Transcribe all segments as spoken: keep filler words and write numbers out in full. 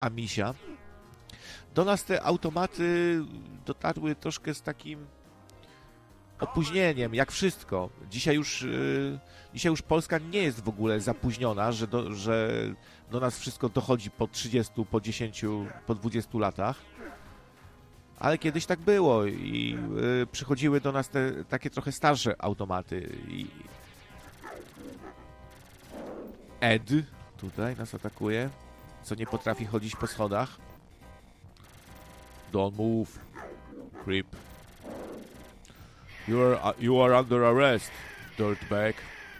Amisia. Do nas te automaty dotarły troszkę z takim opóźnieniem, jak wszystko. Dzisiaj już, yy, dzisiaj już Polska nie jest w ogóle zapóźniona, że do, że do nas wszystko dochodzi po trzydziestu, po dziesięciu, po dwudziestu latach. Ale kiedyś tak było i yy, przychodziły do nas te takie trochę starsze automaty. I Ed tutaj nas atakuje, co nie potrafi chodzić po schodach. Don't move, creep. You are, you are under arrest, dirtbag.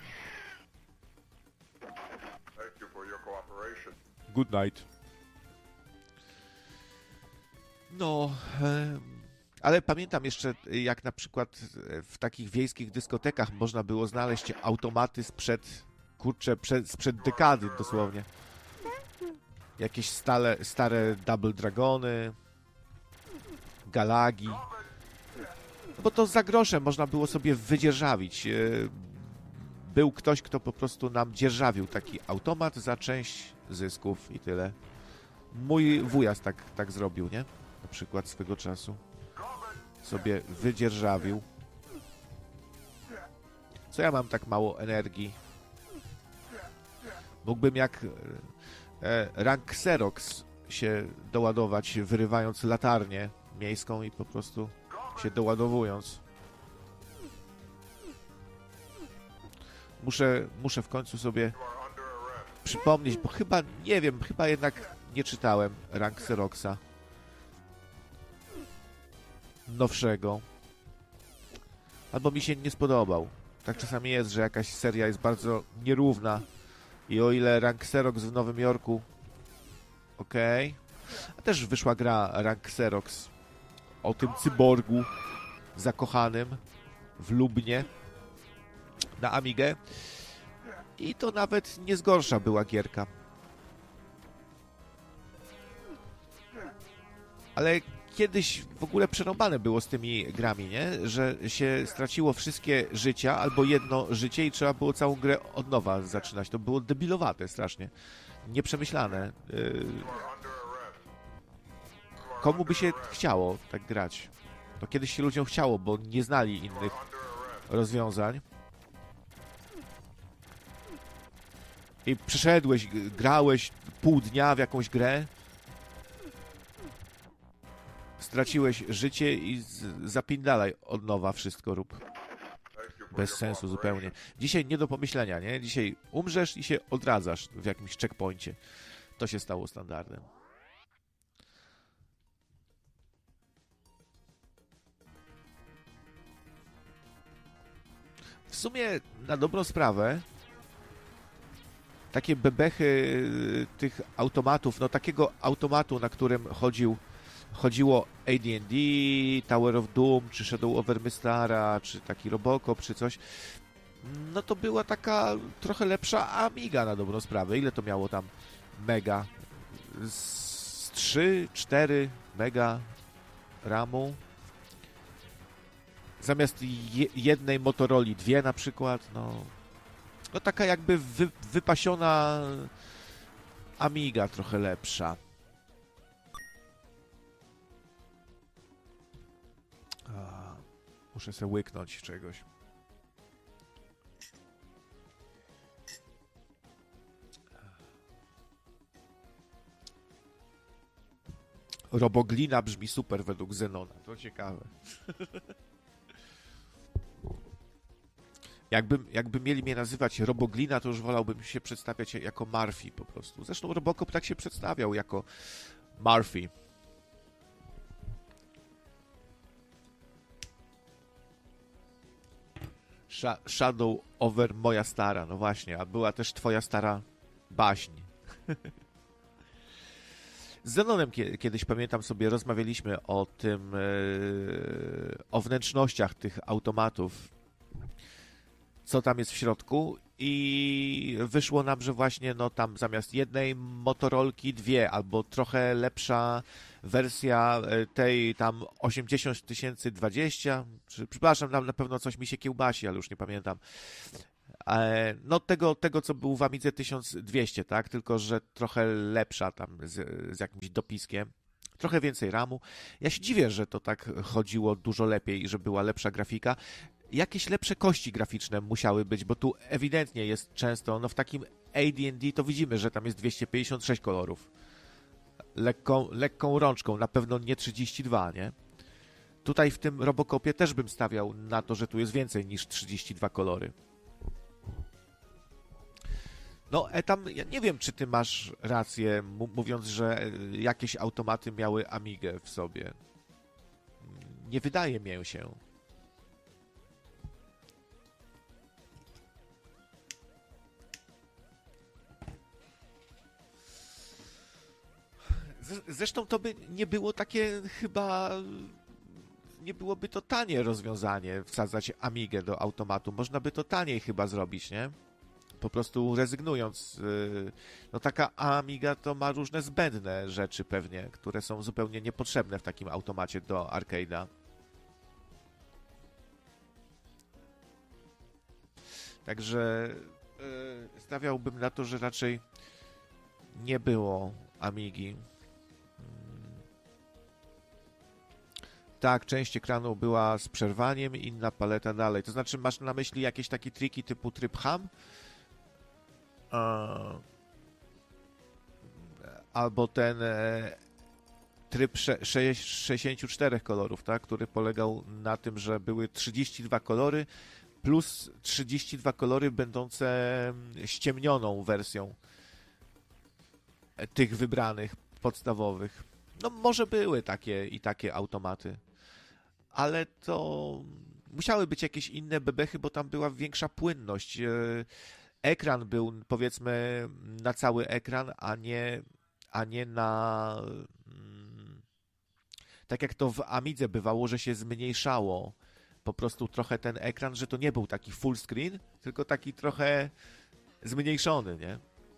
Thank you for your cooperation. Good night. No, e, ale pamiętam jeszcze, jak na przykład w takich wiejskich dyskotekach można było znaleźć automaty sprzed, kurczę, przed, sprzed dekady dosłownie. Jakieś stale, stare Double Dragony, Galagi. No bo to za grosze można było sobie wydzierżawić. Był ktoś, kto po prostu nam dzierżawił taki automat za część zysków i tyle. Mój wujas tak, tak zrobił, nie? Na przykład swego czasu. Sobie wydzierżawił. Co ja mam tak mało energii? Mógłbym jak e, rank Xerox się doładować, wyrywając latarnię miejską i po prostu się doładowując. Muszę, muszę w końcu sobie przypomnieć, bo chyba, nie wiem, chyba jednak nie czytałem rank Xeroxa nowszego. Albo mi się nie spodobał. Tak czasami jest, że jakaś seria jest bardzo nierówna i o ile rank Xerox w Nowym Jorku okej, okay. A też wyszła gra rank Xerox o tym cyborgu zakochanym w Lubnie na Amigę i to nawet nie z gorsza była gierka. Ale kiedyś w ogóle przerąbane było z tymi grami, nie? Że się straciło wszystkie życia albo jedno życie i trzeba było całą grę od nowa zaczynać. To było debilowate strasznie. Nieprzemyślane. Yy... Komu by się chciało tak grać? To kiedyś się ludziom chciało, bo nie znali innych rozwiązań. I przeszedłeś, grałeś pół dnia w jakąś grę, straciłeś życie i zapindalaj od nowa wszystko rób. Bez sensu zupełnie. Dzisiaj nie do pomyślenia, nie? Dzisiaj umrzesz i się odradzasz w jakimś checkpoincie. To się stało standardem. W sumie na dobrą sprawę takie bebechy tych automatów, no takiego automatu, na którym chodził chodziło A D and D, Tower of Doom, czy Shadow over Mystara, czy taki Robocop, czy coś, no to była taka trochę lepsza Amiga na dobrą sprawę. Ile to miało tam mega? Z trzy cztery mega ramu. Zamiast je, jednej Motoroli dwie na przykład, no, no taka jakby wy, wypasiona Amiga trochę lepsza. A, muszę sobie łyknąć czegoś. Roboglina brzmi super według Zenona. To ciekawe. Jakby, jakby mieli mnie nazywać Roboglina, to już wolałbym się przedstawiać jako Murphy po prostu. Zresztą Robocop tak się przedstawiał, jako Murphy. Sh- Shadow over moja stara. No właśnie, a była też twoja stara baśń. Z Zenonem kiedyś, pamiętam sobie, rozmawialiśmy o tym, yy, o wnętrznościach tych automatów, co tam jest w środku i wyszło nam, że właśnie no tam zamiast jednej Motorolki dwie, albo trochę lepsza wersja tej tam osiemdziesiąt tysięcy dwadzieścia, czy, przepraszam, tam na pewno coś mi się kiełbasi, ale już nie pamiętam. E, no tego, tego, co był w Amidze tysiąc dwieście, tak? Tylko że trochę lepsza tam z, z jakimś dopiskiem. Trochę więcej ramu. Ja się dziwię, że to tak chodziło dużo lepiej i że była lepsza grafika. Jakieś lepsze kości graficzne musiały być, bo tu ewidentnie jest często, no w takim A D and D to widzimy, że tam jest dwieście pięćdziesiąt sześć kolorów. Lekką, lekką rączką, na pewno nie trzydzieści dwa, nie? Tutaj w tym Robocopie też bym stawiał na to, że tu jest więcej niż trzydzieści dwa kolory. No, Etam, ja nie wiem, czy ty masz rację, mówiąc, że jakieś automaty miały Amigę w sobie. Nie wydaje mi się. Zresztą to by nie było takie chyba... Nie byłoby to tanie rozwiązanie, wsadzać Amigę do automatu. Można by to taniej chyba zrobić, nie? Po prostu rezygnując. No taka Amiga to ma różne zbędne rzeczy pewnie, które są zupełnie niepotrzebne w takim automacie do arcade'a. Także stawiałbym na to, że raczej nie było Amigi. Tak, część ekranu była z przerwaniem, inna paleta dalej. To znaczy, masz na myśli jakieś takie triki typu tryb ham? Albo ten e, tryb sześćdziesiąt cztery kolorów, tak? Który polegał na tym, że były trzydzieści dwa kolory plus trzydzieści dwa kolory będące ściemnioną wersją tych wybranych, podstawowych. No może były takie i takie automaty, ale to musiały być jakieś inne bebechy, bo tam była większa płynność. Ekran był, powiedzmy, na cały ekran, a nie, a nie na... Tak jak to w Amidze bywało, że się zmniejszało po prostu trochę ten ekran, że to nie był taki full screen, tylko taki trochę zmniejszony, nie?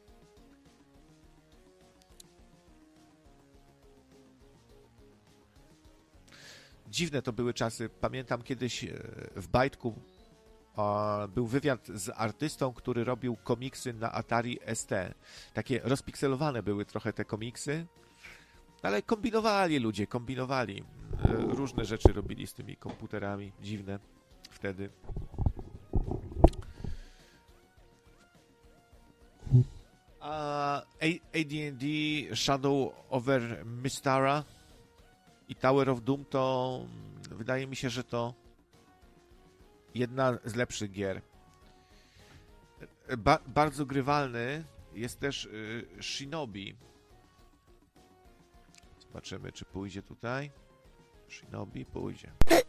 Dziwne to były czasy. Pamiętam kiedyś w Bajtku był wywiad z artystą, który robił komiksy na Atari S T. Takie rozpikselowane były trochę te komiksy, ale kombinowali ludzie, kombinowali. Różne rzeczy robili z tymi komputerami. Dziwne wtedy. A A D and D, Shadow over Mystara i Tower of Doom to wydaje mi się, że to jedna z lepszych gier. Ba- bardzo grywalny jest też y, Shinobi. Zobaczymy, czy pójdzie tutaj. Shinobi pójdzie.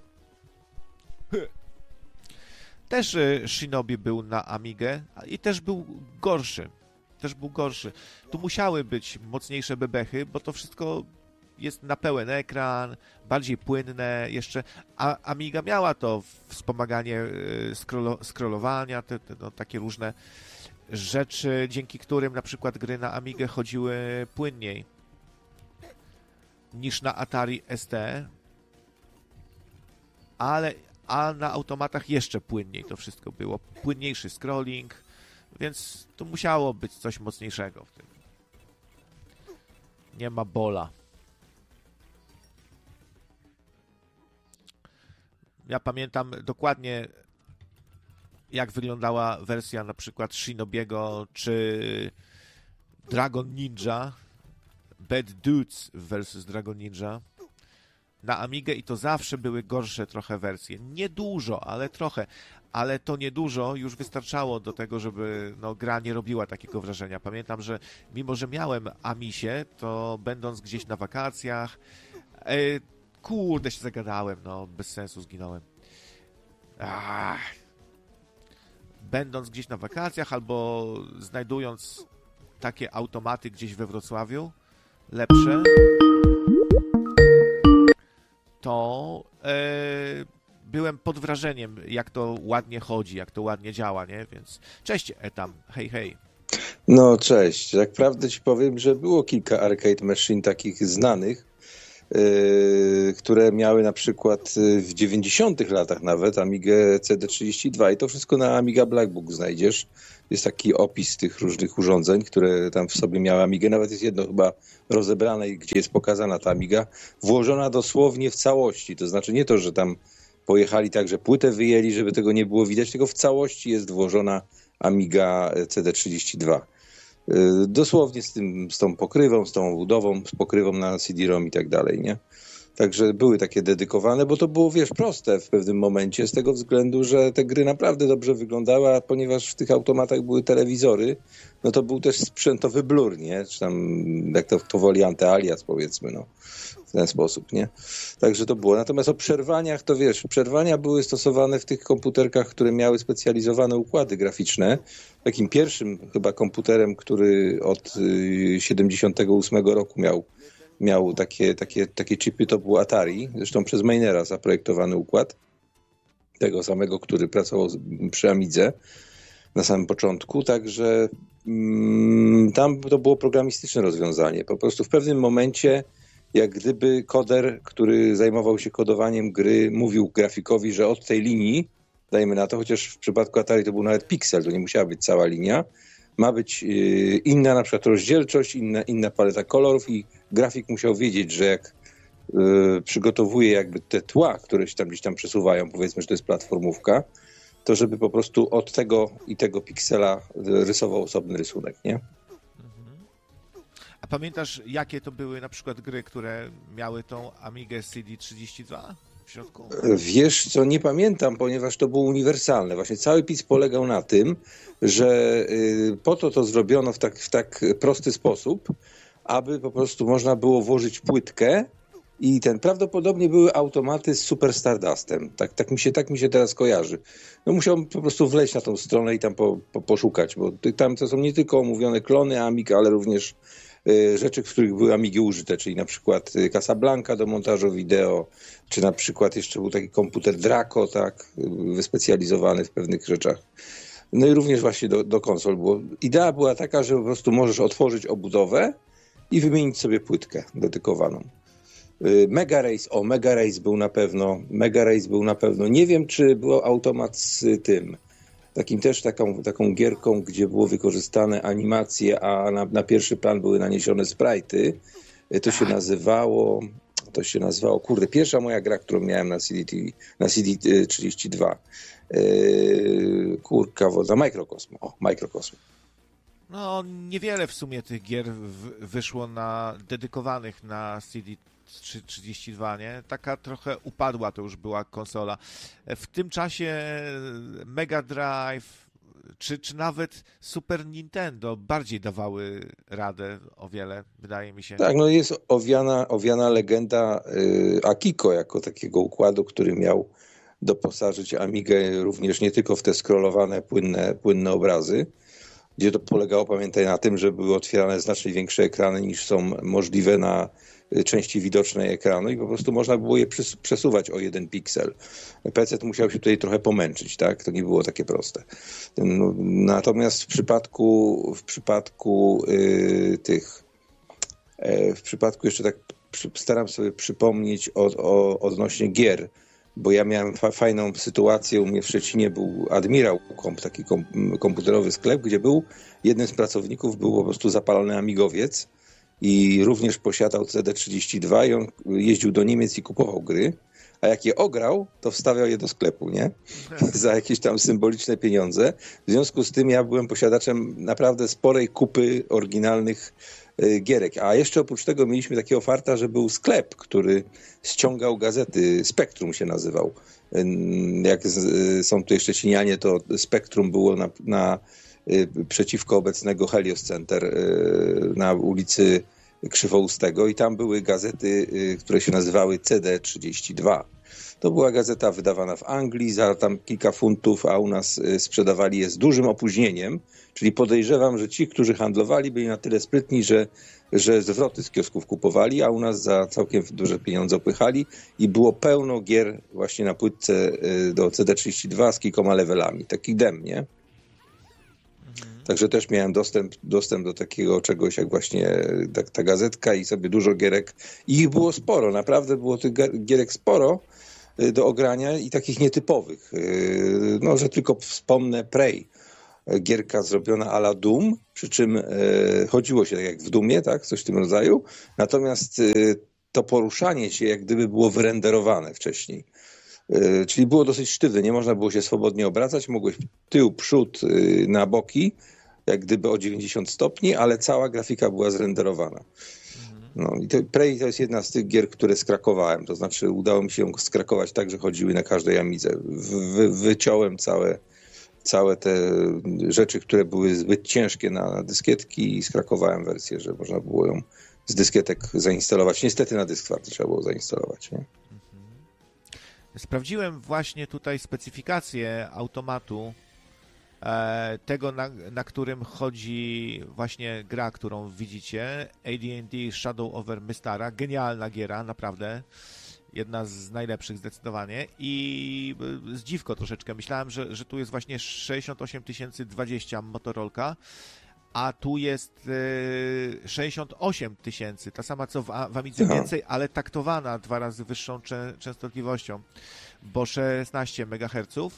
Też y, Shinobi był na Amigę i też był gorszy. Też był gorszy. Tu musiały być mocniejsze bebechy, bo to wszystko jest na pełen ekran, bardziej płynne jeszcze. A Amiga miała to wspomaganie scrollo- scrollowania, te, te, no, takie różne rzeczy, dzięki którym na przykład gry na Amigę chodziły płynniej niż na Atari S T, ale a na automatach jeszcze płynniej to wszystko było. Płynniejszy scrolling, więc tu musiało być coś mocniejszego w tym. Nie ma bola. Ja pamiętam dokładnie, jak wyglądała wersja na przykład Shinobiego czy Dragon Ninja, Bad Dudes versus Dragon Ninja na Amigę i to zawsze były gorsze trochę wersje. Nie dużo, ale trochę. Ale to niedużo już wystarczało do tego, żeby no, gra nie robiła takiego wrażenia. Pamiętam, że mimo, że miałem Amisie, to będąc gdzieś na wakacjach, e, kurde się zagadałem, no bez sensu zginąłem. Ach. Będąc gdzieś na wakacjach albo znajdując takie automaty gdzieś we Wrocławiu, lepsze, to e, byłem pod wrażeniem, jak to ładnie chodzi, jak to ładnie działa, nie? Więc cześć Etam, hej, hej. No cześć, tak prawdę ci powiem, że było kilka arcade machine takich znanych, yy, które miały na przykład w dziewięćdziesiątych latach nawet Amigę C D trzydzieści dwa i to wszystko na Amiga Black Book znajdziesz. Jest taki opis tych różnych urządzeń, które tam w sobie miały Amigę. Nawet jest jedno chyba rozebrane, gdzie jest pokazana ta Amiga, włożona dosłownie w całości. To znaczy nie to, że tam pojechali tak, że płytę wyjęli, żeby tego nie było widać, tylko w całości jest włożona Amiga C D trzydzieści dwa. Dosłownie z tym, z tą pokrywą, z tą budową, z pokrywą na C D-ROM i tak dalej, nie? Także były takie dedykowane, bo to było, wiesz, proste w pewnym momencie z tego względu, że te gry naprawdę dobrze wyglądały, a ponieważ w tych automatach były telewizory, no to był też sprzętowy blur, nie? Czy tam, jak to, to woli antyalias, powiedzmy, no. W ten sposób, nie? Także to było. Natomiast o przerwaniach, to wiesz, przerwania były stosowane w tych komputerkach, które miały specjalizowane układy graficzne. Takim pierwszym chyba komputerem, który od siedemdziesiątego ósmego roku miał miał takie, takie, takie chipy, to był Atari, zresztą przez Mainera zaprojektowany układ, tego samego, który pracował przy Amidze na samym początku, także mm, tam to było programistyczne rozwiązanie. Po prostu w pewnym momencie, jak gdyby koder, który zajmował się kodowaniem gry, mówił grafikowi, że od tej linii, dajmy na to, chociaż w przypadku Atari to był nawet piksel, to nie musiała być cała linia, ma być inna na przykład rozdzielczość, inna, inna paleta kolorów i grafik musiał wiedzieć, że jak y, przygotowuje jakby te tła, które się tam gdzieś tam przesuwają, powiedzmy, że to jest platformówka, to żeby po prostu od tego i tego piksela rysował osobny rysunek, nie? A pamiętasz, jakie to były na przykład gry, które miały tą Amigę C D trzydzieści dwa w środku? Wiesz co, nie pamiętam, ponieważ to było uniwersalne. Właśnie cały P I C polegał na tym, że y, po to to zrobiono w tak, w tak prosty sposób, aby po prostu można było włożyć płytkę i ten, prawdopodobnie były automaty z Super Stardustem. Tak, tak, mi się, tak mi się teraz kojarzy. No musiałem po prostu wleźć na tą stronę i tam po, po, poszukać, bo tam to są nie tylko omówione klony Amig, ale również y, rzeczy, w których były Amigi użyte, czyli na przykład Casablanca do montażu wideo, czy na przykład jeszcze był taki komputer Draco, tak, wyspecjalizowany w pewnych rzeczach. No i również właśnie do, do konsol było. Idea była taka, że po prostu możesz otworzyć obudowę i wymienić sobie płytkę dedykowaną. Mega Race, o Mega Race był na pewno, Mega Race był na pewno, nie wiem czy był automat z tym, takim też taką, taką gierką, gdzie było wykorzystane animacje, a na, na pierwszy plan były naniesione sprite'y. To się nazywało, to się nazywało, kurde, pierwsza moja gra, którą miałem na C D T V, na C D trzydzieści dwa. Yy, kurka woda, Microcosmo, o, Microcosmo. No, niewiele w sumie tych gier w, wyszło na dedykowanych na C D trzydzieści dwa, nie? Taka trochę upadła to już była konsola. W tym czasie Mega Drive czy, czy nawet Super Nintendo bardziej dawały radę o wiele, wydaje mi się. Tak, no jest owiana, owiana legenda y, Akiko jako takiego układu, który miał doposażyć Amigę również nie tylko w te scrollowane, płynne, płynne obrazy, gdzie to polegało, pamiętaj, na tym, że były otwierane znacznie większe ekrany niż są możliwe na części widocznej ekranu i po prostu można było je przesuwać o jeden piksel. P C musiał się tutaj trochę pomęczyć, tak? To nie było takie proste. Natomiast w przypadku w przypadku yy, tych yy, w przypadku jeszcze tak przy, staram sobie przypomnieć od, o, odnośnie gier, bo ja miałem fa- fajną sytuację, u mnie w Szczecinie był Admirał Komp, taki kom, komputerowy sklep, gdzie był, jednym z pracowników był po prostu zapalony amigowiec i również posiadał C D trzydzieści dwa i on jeździł do Niemiec i kupował gry, a jak je ograł, to wstawiał je do sklepu, nie? Za jakieś tam symboliczne pieniądze. W związku z tym ja byłem posiadaczem naprawdę sporej kupy oryginalnych gierek. A jeszcze oprócz tego mieliśmy takiego farta, że był sklep, który ściągał gazety. Spektrum się nazywał. Jak są tutaj Szczecinianie, to Spektrum było na, na przeciwko obecnego Helios Center na ulicy Krzywoustego i tam były gazety, które się nazywały C D trzydzieści dwa. To była gazeta wydawana w Anglii za tam kilka funtów, a u nas sprzedawali je z dużym opóźnieniem, czyli podejrzewam, że ci, którzy handlowali, byli na tyle sprytni, że, że zwroty z kiosków kupowali, a u nas za całkiem duże pieniądze opychali i było pełno gier właśnie na płytce do C D trzydzieści dwa z kilkoma levelami. Taki dem, nie? Także też miałem dostęp, dostęp do takiego czegoś jak właśnie ta, ta gazetka i sobie dużo gierek. I ich było sporo, naprawdę było tych gierek sporo do ogrania i takich nietypowych. No, że tylko wspomnę Prey. Gierka zrobiona à la Doom, przy czym chodziło się tak jak w Doomie, tak? Coś w tym rodzaju. Natomiast to poruszanie się jak gdyby było wyrenderowane wcześniej. Czyli było dosyć sztywne, nie można było się swobodnie obracać, mogłeś tył, przód, na boki, jak gdyby o dziewięćdziesiąt stopni, ale cała grafika była zrenderowana. No i to, Prey to jest jedna z tych gier, które skrakowałem, to znaczy udało mi się ją skrakować tak, że chodziły na każdej Amidze. Wy, wyciąłem całe, całe te rzeczy, które były zbyt ciężkie na dyskietki i skrakowałem wersję, że można było ją z dyskietek zainstalować. Niestety na dysk twardy trzeba było zainstalować, nie? Sprawdziłem właśnie tutaj specyfikację automatu, e, tego na, na którym chodzi właśnie gra, którą widzicie, A D and D Shadow over Mystara. Genialna giera, naprawdę. Jedna z najlepszych zdecydowanie i zdziwko troszeczkę. Myślałem, że, że tu jest właśnie sześćdziesiąt osiem tysięcy dwadzieścia Motorolka, a tu jest y, sześćdziesiąt osiem tysięcy, ta sama co w, w Amidze więcej, ale taktowana dwa razy wyższą cze, częstotliwością, bo szesnaście megaherców,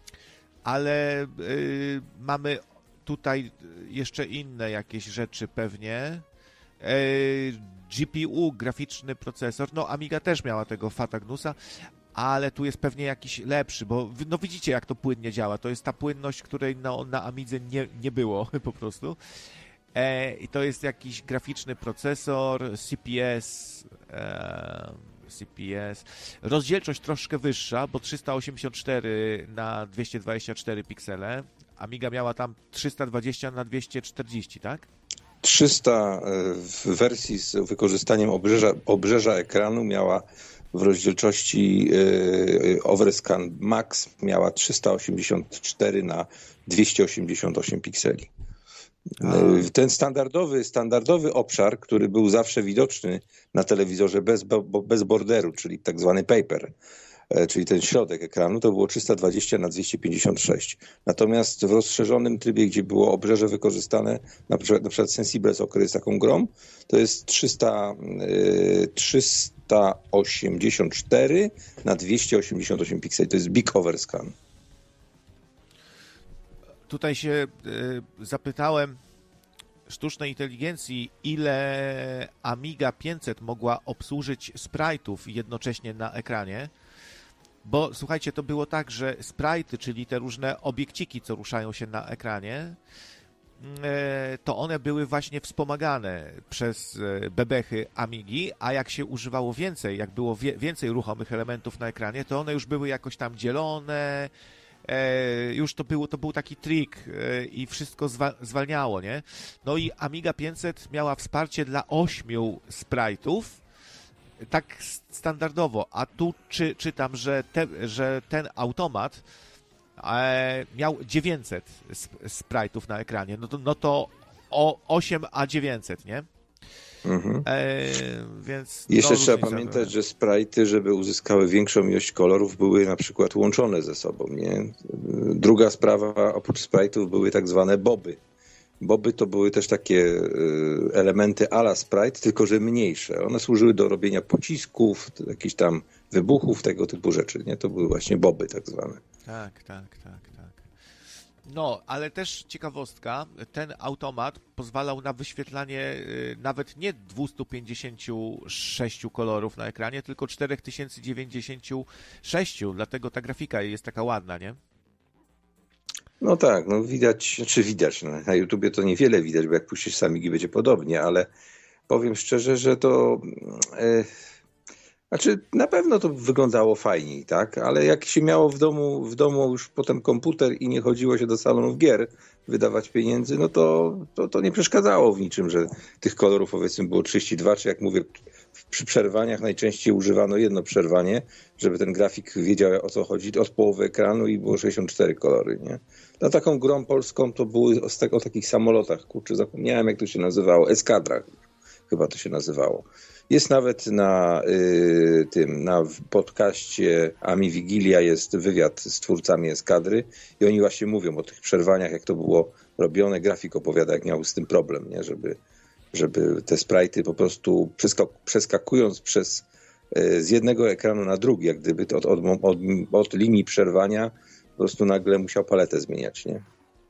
ale y, mamy tutaj jeszcze inne jakieś rzeczy pewnie. Y, G P U, graficzny procesor, no Amiga też miała tego Fatagnusa, ale tu jest pewnie jakiś lepszy, bo no widzicie jak to płynnie działa, to jest ta płynność, której no, na Amidze nie, nie było po prostu. E, I to jest jakiś graficzny procesor, C P S, e, C P S, rozdzielczość troszkę wyższa, bo trzysta osiemdziesiąt cztery na dwieście dwadzieścia cztery piksele, Amiga miała tam trzysta dwadzieścia na dwieście czterdzieści, tak? trzysta w wersji z wykorzystaniem obrzeża, obrzeża ekranu miała w rozdzielczości yy, Overscan Max miała trzysta osiemdziesiąt cztery na dwieście osiemdziesiąt osiem pikseli. Yy, ten standardowy, standardowy obszar, który był zawsze widoczny na telewizorze bez, bez borderu, czyli tak zwany paper, yy, czyli ten środek ekranu, to było trzysta dwadzieścia na dwieście pięćdziesiąt sześć. Natomiast w rozszerzonym trybie, gdzie było obrzeże wykorzystane, na przykład, na przykład Sensible Soccer jest taką grą, to jest trzysta, yy, trzysta osiemdziesiąt cztery na dwieście osiemdziesiąt osiem pikseli. To jest Big Overscan. Tutaj się y, zapytałem sztucznej inteligencji, ile Amiga pięćset mogła obsłużyć sprite'ów jednocześnie na ekranie, bo słuchajcie, to było tak, że sprite'y, czyli te różne obiekciki, co ruszają się na ekranie, to one były właśnie wspomagane przez bebechy Amigi, a jak się używało więcej, jak było wie, więcej ruchomych elementów na ekranie, to one już były jakoś tam dzielone, e, już to, było, to był taki trik e, i wszystko zwa, zwalniało, nie? No i Amiga pięćset miała wsparcie dla ośmiu sprite'ów, tak standardowo, a tu czy, czytam, że, te, że ten automat e, miał dziewięćset sprite'ów na ekranie, no to, no to o osiem a dziewięćset, nie? Mhm. E, więc Jeszcze no, trzeba pamiętać, że sprite'y, żeby uzyskały większą ilość kolorów, były na przykład łączone ze sobą, nie? Druga sprawa, oprócz sprite'ów były tak zwane boby. Boby to były też takie elementy a la sprite, tylko że mniejsze. One służyły do robienia pocisków, jakichś tam wybuchów, tego typu rzeczy, nie? To były właśnie boby tak zwane. Tak, tak, tak, tak. No, ale też ciekawostka, ten automat pozwalał na wyświetlanie y, nawet nie dwieście pięćdziesiąt sześć kolorów na ekranie, tylko cztery tysiące dziewięćdziesiąt sześć, dlatego ta grafika jest taka ładna, nie? No tak, no widać, czy widać, no, na YouTubie to niewiele widać, bo jak puścisz Amigi będzie podobnie, ale powiem szczerze, że to... E, Znaczy, na pewno to wyglądało fajniej, tak? Ale jak się miało w domu, w domu już potem komputer i nie chodziło się do salonów gier wydawać pieniędzy, no to, to, to nie przeszkadzało w niczym, że tych kolorów powiedzmy było trzydzieści dwa, czy jak mówię, przy przerwaniach najczęściej używano jedno przerwanie, żeby ten grafik wiedział o co chodzi, od połowy ekranu i było sześćdziesiąt cztery kolory, nie? No taką grą polską to były o, o takich samolotach, kurczę, zapomniałem jak to się nazywało, Eskadrach chyba to się nazywało. Jest nawet na y, tym, na podcaście Ami Wigilia jest wywiad z twórcami eskadry i oni właśnie mówią o tych przerwaniach, jak to było robione. Grafik opowiada, jak miał z tym problem, nie? Żeby, żeby te sprite'y po prostu przeskak- przeskakując przez y, z jednego ekranu na drugi, jak gdyby od, od, od, od linii przerwania po prostu nagle musiał paletę zmieniać, nie?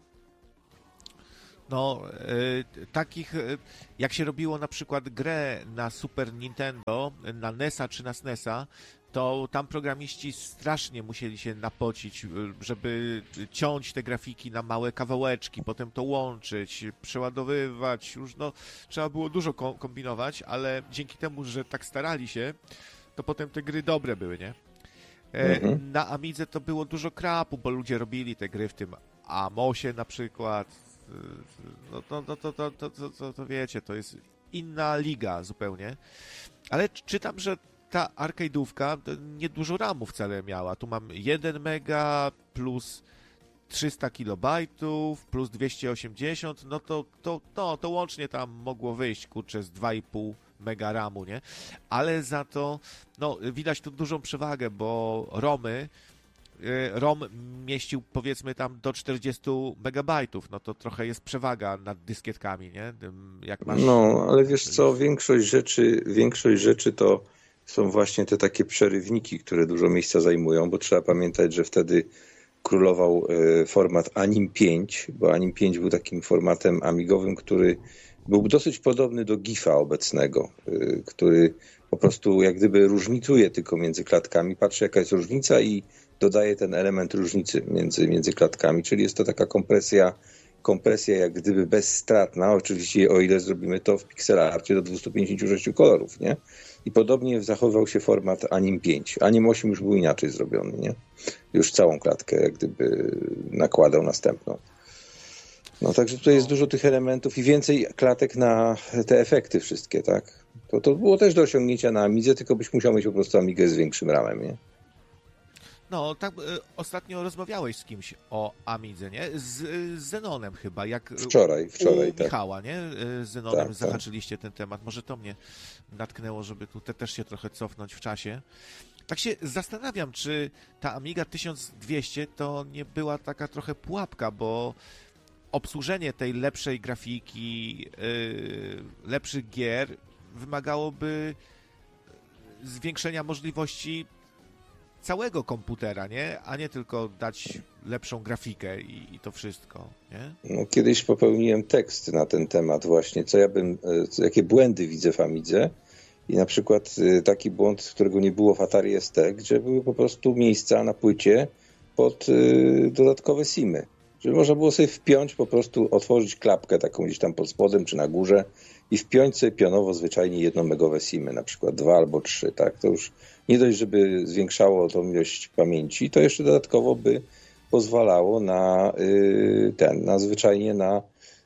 No, y, takich, y, jak się robiło na przykład grę na Super Nintendo, na N E S a czy na S N E S a, to tam programiści strasznie musieli się napocić, y, żeby ciąć te grafiki na małe kawałeczki, potem to łączyć, przeładowywać, już no, trzeba było dużo ko- kombinować, ale dzięki temu, że tak starali się, to potem te gry dobre były, nie? Mhm. Na Amidze to było dużo krapu, bo ludzie robili te gry w tym Amosie na przykład. No to, to, to, to, to, to, to, to wiecie, to jest inna liga zupełnie. Ale czytam, że ta arcade'ówka niedużo ramu wcale miała. Tu mam jeden mega plus trzysta kilobajtów plus dwieście osiemdziesiąt, no to, to, to, to łącznie tam mogło wyjść, kurczę, z dwa i pół mega ramu, nie? Ale za to, no, widać tu dużą przewagę, bo romy, ROM mieścił powiedzmy tam do czterdzieści megabajtów, no to trochę jest przewaga nad dyskietkami, nie? Jak masz... No, ale wiesz co, większość rzeczy, większość rzeczy to są właśnie te takie przerywniki, które dużo miejsca zajmują, bo trzeba pamiętać, że wtedy królował format Anim pięć, bo Anim pięć był takim formatem amigowym, który był dosyć podobny do gifa obecnego, który po prostu jak gdyby różnicuje tylko między klatkami, patrzy jaka jest różnica i dodaje ten element różnicy między, między klatkami, czyli jest to taka kompresja, kompresja jak gdyby bezstratna, oczywiście o ile zrobimy to w pixelarcie do dwieście pięćdziesiąt sześć kolorów, nie? I podobnie zachowywał się format Anim pięć. Anim osiem już był inaczej zrobiony, nie? Już całą klatkę jak gdyby nakładał następną. No także tutaj jest dużo tych elementów i więcej klatek na te efekty wszystkie, tak? To, to było też do osiągnięcia na Amidze, tylko byś musiał mieć po prostu Amigę z większym ramem, nie? No, tak, y, ostatnio rozmawiałeś z kimś o Amidze, nie? Z, z Zenonem chyba, jak wczoraj, wczoraj, u tak. Michała, nie? Z Zenonem tak, zahaczyliście tak. ten temat. Może to mnie natknęło, żeby tu te, też się trochę cofnąć w czasie. Tak się zastanawiam, czy ta Amiga tysiąc dwieście to nie była taka trochę pułapka, bo obsłużenie tej lepszej grafiki, yy, lepszych gier wymagałoby zwiększenia możliwości całego komputera, nie? A nie tylko dać lepszą grafikę i, i to wszystko, nie? No, kiedyś popełniłem tekst na ten temat właśnie, co ja bym, jakie błędy widzę w Amidze i na przykład taki błąd, którego nie było w Atari S T, gdzie były po prostu miejsca na płycie pod y, dodatkowe simy. Żeby można było sobie wpiąć, po prostu otworzyć klapkę taką gdzieś tam pod spodem czy na górze i wpiąć sobie pionowo zwyczajnie jednomegowe simy, na przykład dwa albo trzy, tak? To już nie dość, żeby zwiększało tą ilość pamięci, to jeszcze dodatkowo by pozwalało na y, ten, na zwyczajnie na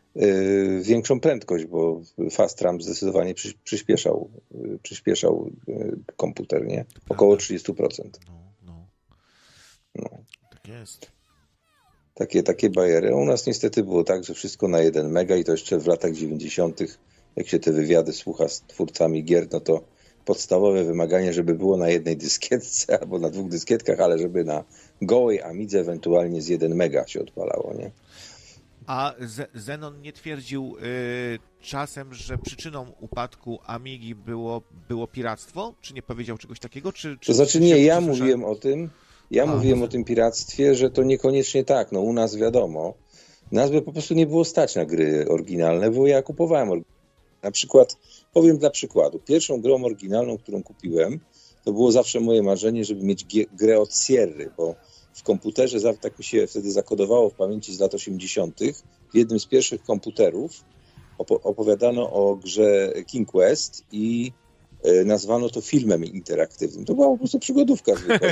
y, większą prędkość, bo Fast RAM zdecydowanie przy, przyspieszał, y, przyspieszał y, komputer, nie? Około trzydzieści procent. No, no. No. Tak jest. Takie, takie bajery. U nas niestety było tak, że wszystko na jeden mega i to jeszcze w latach dziewięćdziesiątych, jak się te wywiady słucha z twórcami gier, no to podstawowe wymaganie, żeby było na jednej dyskietce albo na dwóch dyskietkach, ale żeby na gołej Amidze ewentualnie z jeden mega się odpalało, nie? A Zenon nie twierdził y, czasem, że przyczyną upadku Amigi było, było piractwo? Czy nie powiedział czegoś takiego? Czy, czy to znaczy nie, ja usłyszałem? mówiłem o tym, ja A, mówiłem to... o tym piractwie, że to niekoniecznie tak, no u nas wiadomo, nas by po prostu nie było stać na gry oryginalne, bo ja kupowałem oryginalne. Na przykład, powiem dla przykładu, pierwszą grą oryginalną, którą kupiłem, to było zawsze moje marzenie, żeby mieć grę od Sierry, bo w komputerze, tak mi się wtedy zakodowało w pamięci z lat osiemdziesiątych, w jednym z pierwszych komputerów opo- opowiadano o grze King Quest i e, nazwano to filmem interaktywnym. To była po prostu przygodówka zwykła.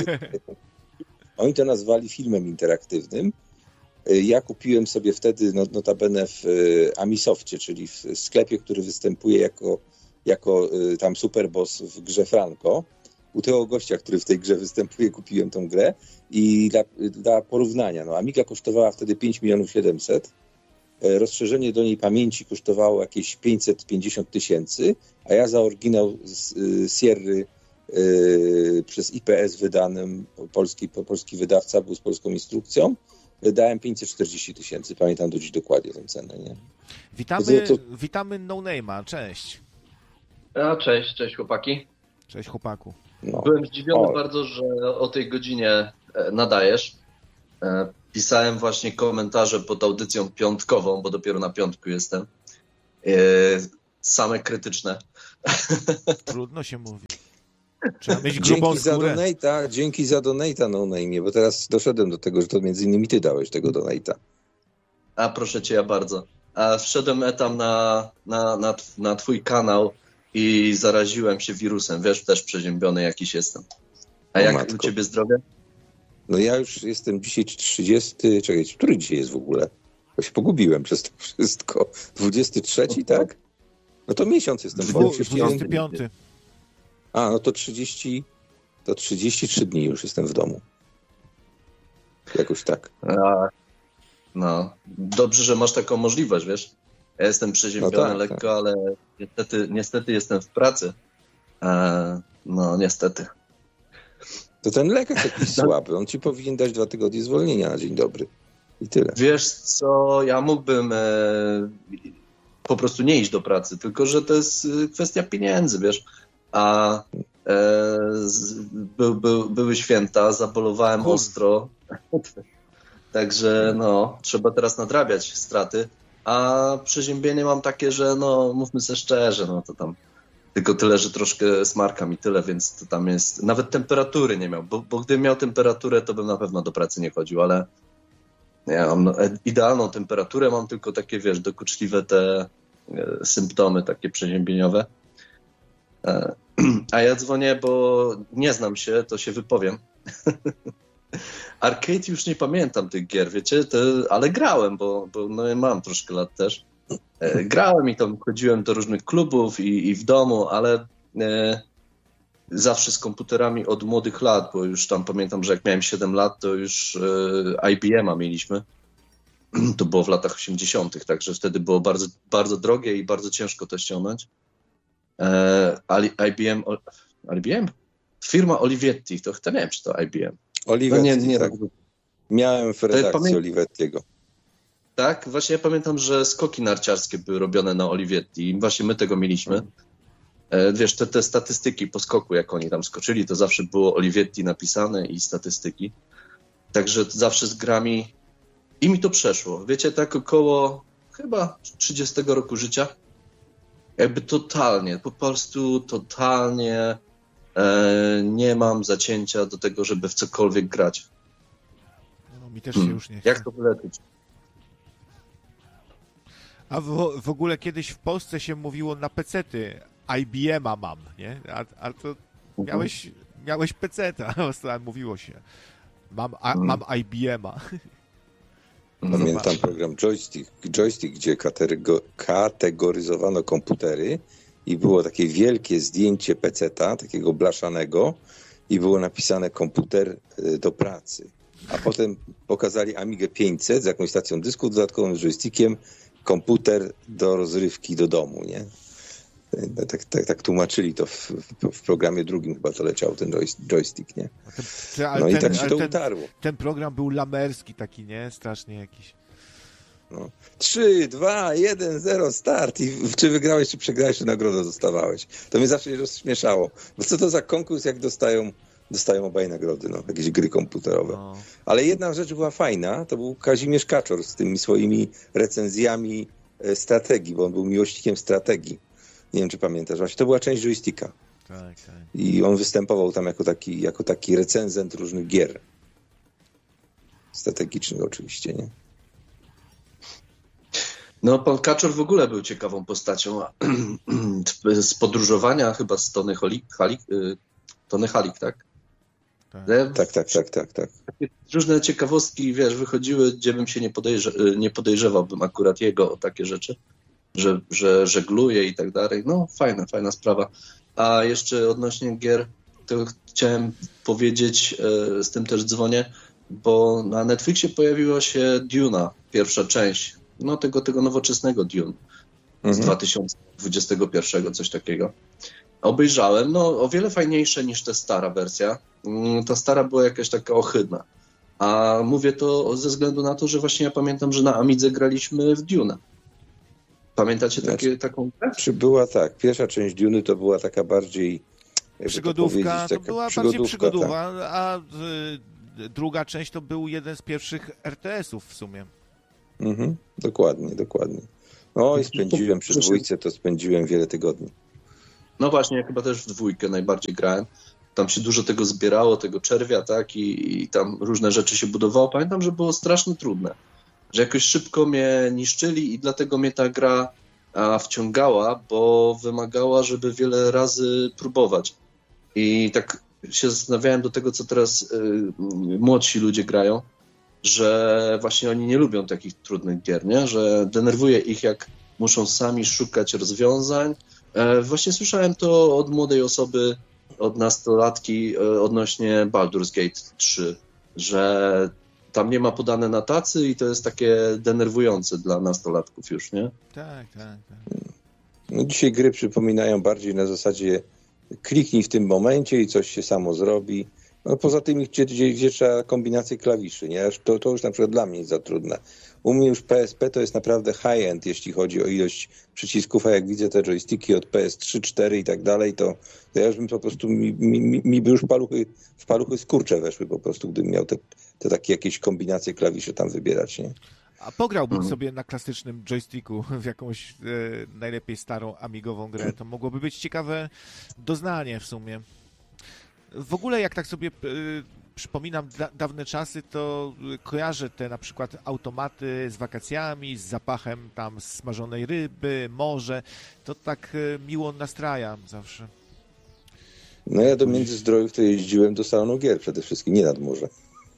Oni to nazwali filmem interaktywnym. Ja kupiłem sobie wtedy notabene w Amisoftie, czyli w sklepie, który występuje jako, jako tam superboss w grze Franco. U tego gościa, który w tej grze występuje, kupiłem tą grę i dla, dla porównania, no Amiga kosztowała wtedy pięć milionów siedemset, rozszerzenie do niej pamięci kosztowało jakieś pięćset pięćdziesiąt tysięcy, a ja za oryginał z Sierry yy, przez I P S wydanym, polski, polski wydawca był z polską instrukcją, dałem pięćset czterdzieści tysięcy, pamiętam do dziś dokładnie tę cenę, nie? Witamy, To, to... witamy No Name'a, cześć. A, cześć, cześć chłopaki. Cześć chłopaku. No. Byłem zdziwiony O. bardzo, że o tej godzinie nadajesz. Pisałem właśnie komentarze pod audycją piątkową, bo dopiero na piątku jestem. Same krytyczne. Trudno się mówi. Trzeba mieć grubą Dzięki za skórę. donata, dzięki za donata No Name, bo teraz doszedłem do tego, że to między innymi ty dałeś tego donata. A proszę cię, ja bardzo. A wszedłem etam na, na, na, na twój kanał i zaraziłem się wirusem. Wiesz, też przeziębiony jakiś jestem. A O, jak matko. u ciebie zdrowie? No ja już jestem dzisiaj trzydziesty, czekaj, który dzisiaj jest w ogóle? Bo się pogubiłem przez to wszystko. dwudziesty trzeci, tak? No to miesiąc jestem. Dwu- Powiem przecież nie wiem. dwudziesty piąty. A, no to trzydzieści, to trzydzieści trzy dni już jestem w domu. Jakoś tak. A, no, dobrze, że masz taką możliwość, wiesz? Ja jestem przeziębiony No tak, lekko, tak. ale niestety, niestety jestem w pracy. E, no, niestety. To ten lekarz jakiś słaby. On ci powinien dać dwa tygodnie zwolnienia na dzień dobry. I tyle. Wiesz co, ja mógłbym e, po prostu nie iść do pracy, tylko że to jest e, kwestia pieniędzy, wiesz? A e, z, był, był, były święta, zabolowałem Kurde. ostro. Także no, trzeba teraz nadrabiać straty. A przeziębienie mam takie, że no, mówmy sobie szczerze, no to tam tylko tyle, że troszkę smarka mi tyle, więc to tam jest, nawet temperatury nie miał, bo, bo gdybym miał temperaturę, to bym na pewno do pracy nie chodził, ale ja mam idealną temperaturę, mam tylko takie, wiesz, dokuczliwe te e, symptomy takie przeziębieniowe. E, a ja dzwonię, bo nie znam się, to się wypowiem. Arcade już nie pamiętam tych gier, wiecie, to, ale grałem, bo, bo no, mam troszkę lat też. E, grałem i tam chodziłem do różnych klubów i, i w domu, ale e, zawsze z komputerami od młodych lat, bo już tam pamiętam, że jak miałem siedem lat, to już e, I B M a mieliśmy. To było w latach osiemdziesiątych, także wtedy było bardzo, bardzo drogie i bardzo ciężko to ściągnąć. E, I B M, I B M? Firma Olivetti, to, to nie wiem, czy to I B M. Olivetti, No nie, nie, tak. Miałem w redakcji pamię- Olivettiego. Tak, właśnie ja pamiętam, że skoki narciarskie były robione na Olivetti i właśnie my tego mieliśmy. E, wiesz, te, te statystyki po skoku, jak oni tam skoczyli, to zawsze było Olivetti napisane i statystyki. Także zawsze z grami i mi to przeszło. Wiecie, tak około chyba trzydziestego roku życia. Jakby totalnie, po prostu totalnie e, nie mam zacięcia do tego, żeby w cokolwiek grać. No, mi też się Hmm. już nie chce. Jak to wyleczyć? A w, w ogóle kiedyś w Polsce się mówiło na pecety I B M a mam, nie? A, a to miałeś, miałeś peceta, mówiło się. Mam, a, mam I B M a. Pamiętam Zobacz. program Joystick, Joystick, gdzie kategor- kategoryzowano komputery i było takie wielkie zdjęcie peceta, takiego blaszanego i było napisane komputer y, do pracy. A potem pokazali Amigę pięćset z jakąś stacją dysku dodatkową, z joystickiem, komputer do rozrywki do domu, nie? Tak, tak, tak tłumaczyli to w, w, w programie drugim chyba to leciał ten joystick, nie? Ten, ten, ale No ten, i tak się ale to ten, utarło. ten program był lamerski taki, nie? Strasznie jakiś. No. trzy, dwa, jeden, zero, start. I czy wygrałeś, czy przegrałeś, czy nagrodę dostawałeś. To mnie zawsze rozśmieszało. Bo co to za konkurs, jak dostają, dostają obaj nagrody, no, jakieś gry komputerowe. No. Ale jedna rzecz była fajna, to był Kazimierz Kaczor z tymi swoimi recenzjami strategii, bo on był miłośnikiem strategii. Nie wiem, czy pamiętasz. Właśnie to była część joysticka. Tak, tak. I on występował tam jako taki, jako taki recenzent różnych gier. Strategicznych oczywiście, nie? No, pan Kaczor w ogóle był ciekawą postacią. Z podróżowania chyba z Tony Halik, Halik, Tony Halik, tak? Tak. Tak, tak, tak, tak, tak. Różne ciekawostki, wiesz, wychodziły, gdzie bym się nie, podejrze- nie podejrzewałbym akurat jego o takie rzeczy, że, że żegluje i tak dalej. No, fajna, fajna sprawa. A jeszcze odnośnie gier, to chciałem powiedzieć, z tym też dzwonię, bo na Netflixie pojawiła się Duna, pierwsza część. no tego, tego nowoczesnego Dune z Mhm. dwa tysiące dwudziestego pierwszego, coś takiego. Obejrzałem, no o wiele fajniejsze niż ta stara wersja. Mm, Ta stara była jakaś taka ohydna. A mówię to ze względu na to, że właśnie ja pamiętam, że na Amidze graliśmy w Dune'a. Pamiętacie takie, Znaczy- taką grę? Czy była tak, pierwsza część Duny to była taka bardziej... jakby to Przygodówka powiedzieć, to taka była bardziej przygodówka, przygodowa, a y, druga część to był jeden z pierwszych R T S-ów w sumie. Tak. Mhm. Dokładnie, dokładnie. No i spędziłem przy dwójce, to spędziłem wiele tygodni. No właśnie, ja chyba też w dwójkę najbardziej grałem. Tam się dużo tego zbierało, tego czerwia, tak, i, i tam różne rzeczy się budowało. Pamiętam, że było strasznie trudne, że jakoś szybko mnie niszczyli i dlatego mnie ta gra a, wciągała, bo wymagała, żeby wiele razy próbować. I tak się zastanawiałem do tego, co teraz y, młodsi ludzie grają, że właśnie oni nie lubią takich trudnych gier, nie? Że denerwuje ich, jak muszą sami szukać rozwiązań. E, właśnie słyszałem to od młodej osoby, od nastolatki e, odnośnie Baldur's Gate trzy, że tam nie ma podane na tacy i to jest takie denerwujące dla nastolatków już, nie? Tak, tak, tak. No dzisiaj gry przypominają bardziej na zasadzie kliknij w tym momencie i coś się samo zrobi. No poza tym, gdzie, gdzie, gdzie trzeba kombinację klawiszy, nie? Aż To, to już na przykład dla mnie jest za trudne. U mnie już P S P to jest naprawdę high-end, jeśli chodzi o ilość przycisków, a jak widzę te joysticki od P S trzy, cztery i tak dalej, to, to ja już bym po prostu, mi, mi, mi by już paluchy, w paluchy skurcze weszły po prostu, gdybym miał te, te takie jakieś kombinacje klawiszy tam wybierać, nie? A pograłbym Mhm. sobie na klasycznym joysticku w jakąś e, najlepiej starą amigową grę. To mogłoby być ciekawe doznanie w sumie. W ogóle jak tak sobie e, przypominam da, dawne czasy, to kojarzę te na przykład automaty z wakacjami, z zapachem tam smażonej ryby, morze. To tak e, miło nastraja zawsze. No ja do Międzyzdrojów to jeździłem do salonu gier przede wszystkim, nie nad morze.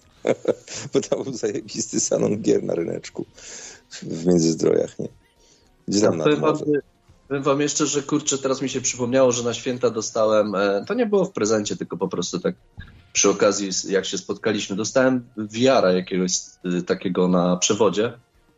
Bo tam był zajebisty salon gier na ryneczku w Międzyzdrojach, nie? Gdzie tam Ja nad powiem, wam, morze? powiem wam jeszcze, że kurczę, teraz mi się przypomniało, że na święta dostałem, e, to nie było w prezencie, tylko po prostu tak przy okazji, jak się spotkaliśmy, dostałem V R-a jakiegoś e, takiego na przewodzie,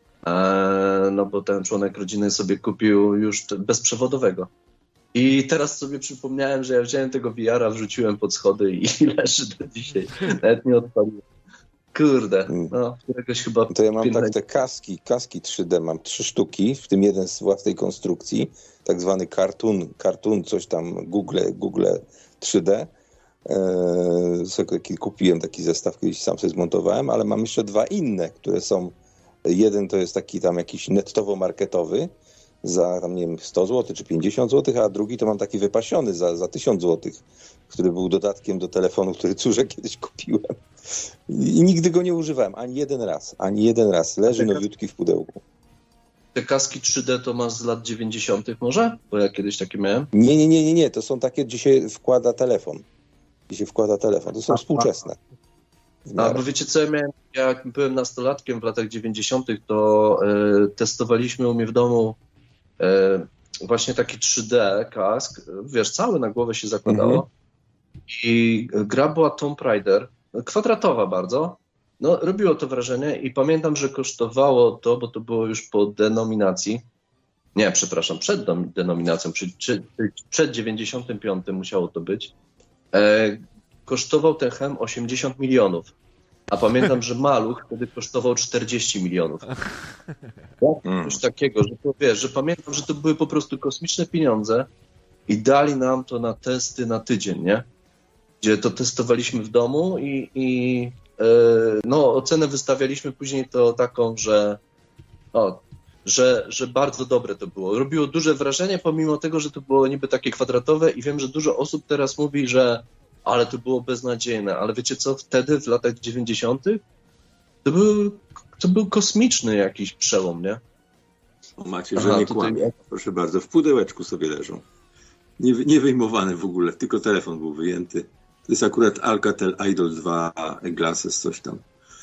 e, no bo ten członek rodziny sobie kupił już te- bezprzewodowego. I teraz sobie przypomniałem, że ja wziąłem tego V R-a, wrzuciłem pod schody i leży do dzisiaj. Nawet nie odpaliłem. Kurde, no, któregoś chyba... To ja mam pilnego- tak te kaski, kaski trzy D, mam trzy sztuki, w tym jeden z własnej konstrukcji, tak zwany cartoon, cartoon coś tam, Google, Google trzy D. Eee, sobie taki kupiłem taki zestaw, kiedyś sam sobie zmontowałem, ale mam jeszcze dwa inne, które są, jeden to jest taki tam jakiś nettowo-marketowy, za tam nie wiem sto złotych czy pięćdziesiąt złotych, a drugi to mam taki wypasiony za, za tysiąc złotych, który był dodatkiem do telefonu, który córze kiedyś kupiłem. I nigdy go nie używałem, ani jeden raz, ani jeden raz. Leży nowiutki w pudełku. Te kaski trzy D to masz z lat dziewięćdziesiątych może? Bo ja kiedyś takie miałem. Nie, nie, nie, nie, nie, to są takie, gdzie się wkłada telefon. Gdzie się wkłada telefon, to są A, współczesne. W A, miarę. bo wiecie co ja miałem, jak byłem nastolatkiem w latach dziewięćdziesiątych, to e, testowaliśmy u mnie w domu e, właśnie taki trzy D kask, wiesz, cały na głowę się zakładało. Mhm. I gra była Tomb Raider, kwadratowa bardzo. No, robiło to wrażenie i pamiętam, że kosztowało to, bo to było już po denominacji. Nie, przepraszam, przed dom- denominacją, przed, przed, przed dziewięćdziesiątym piątym musiało to być. E, kosztował ten hem osiemdziesiąt milionów. A pamiętam, że Maluch wtedy kosztował czterdzieści milionów. Mm. Coś takiego, że to wiesz, że pamiętam, że to były po prostu kosmiczne pieniądze i dali nam to na testy na tydzień, nie? Gdzie to testowaliśmy w domu i, i e, no, ocenę wystawialiśmy później to taką, że, o, że, że bardzo dobre to było. Robiło duże wrażenie, pomimo tego, że to było niby takie kwadratowe i wiem, że dużo osób teraz mówi, że ale to było beznadziejne, ale wiecie co, wtedy w latach dziewięćdziesiątych to był, to był kosmiczny jakiś przełom, nie? O, Macie, Aha, że nie tutaj- kłamie. Proszę bardzo, w pudełeczku sobie leżą. Nie, wy- nie wyjmowany w ogóle, tylko telefon był wyjęty. To jest akurat Alcatel Idol dwa Glasses, coś tam.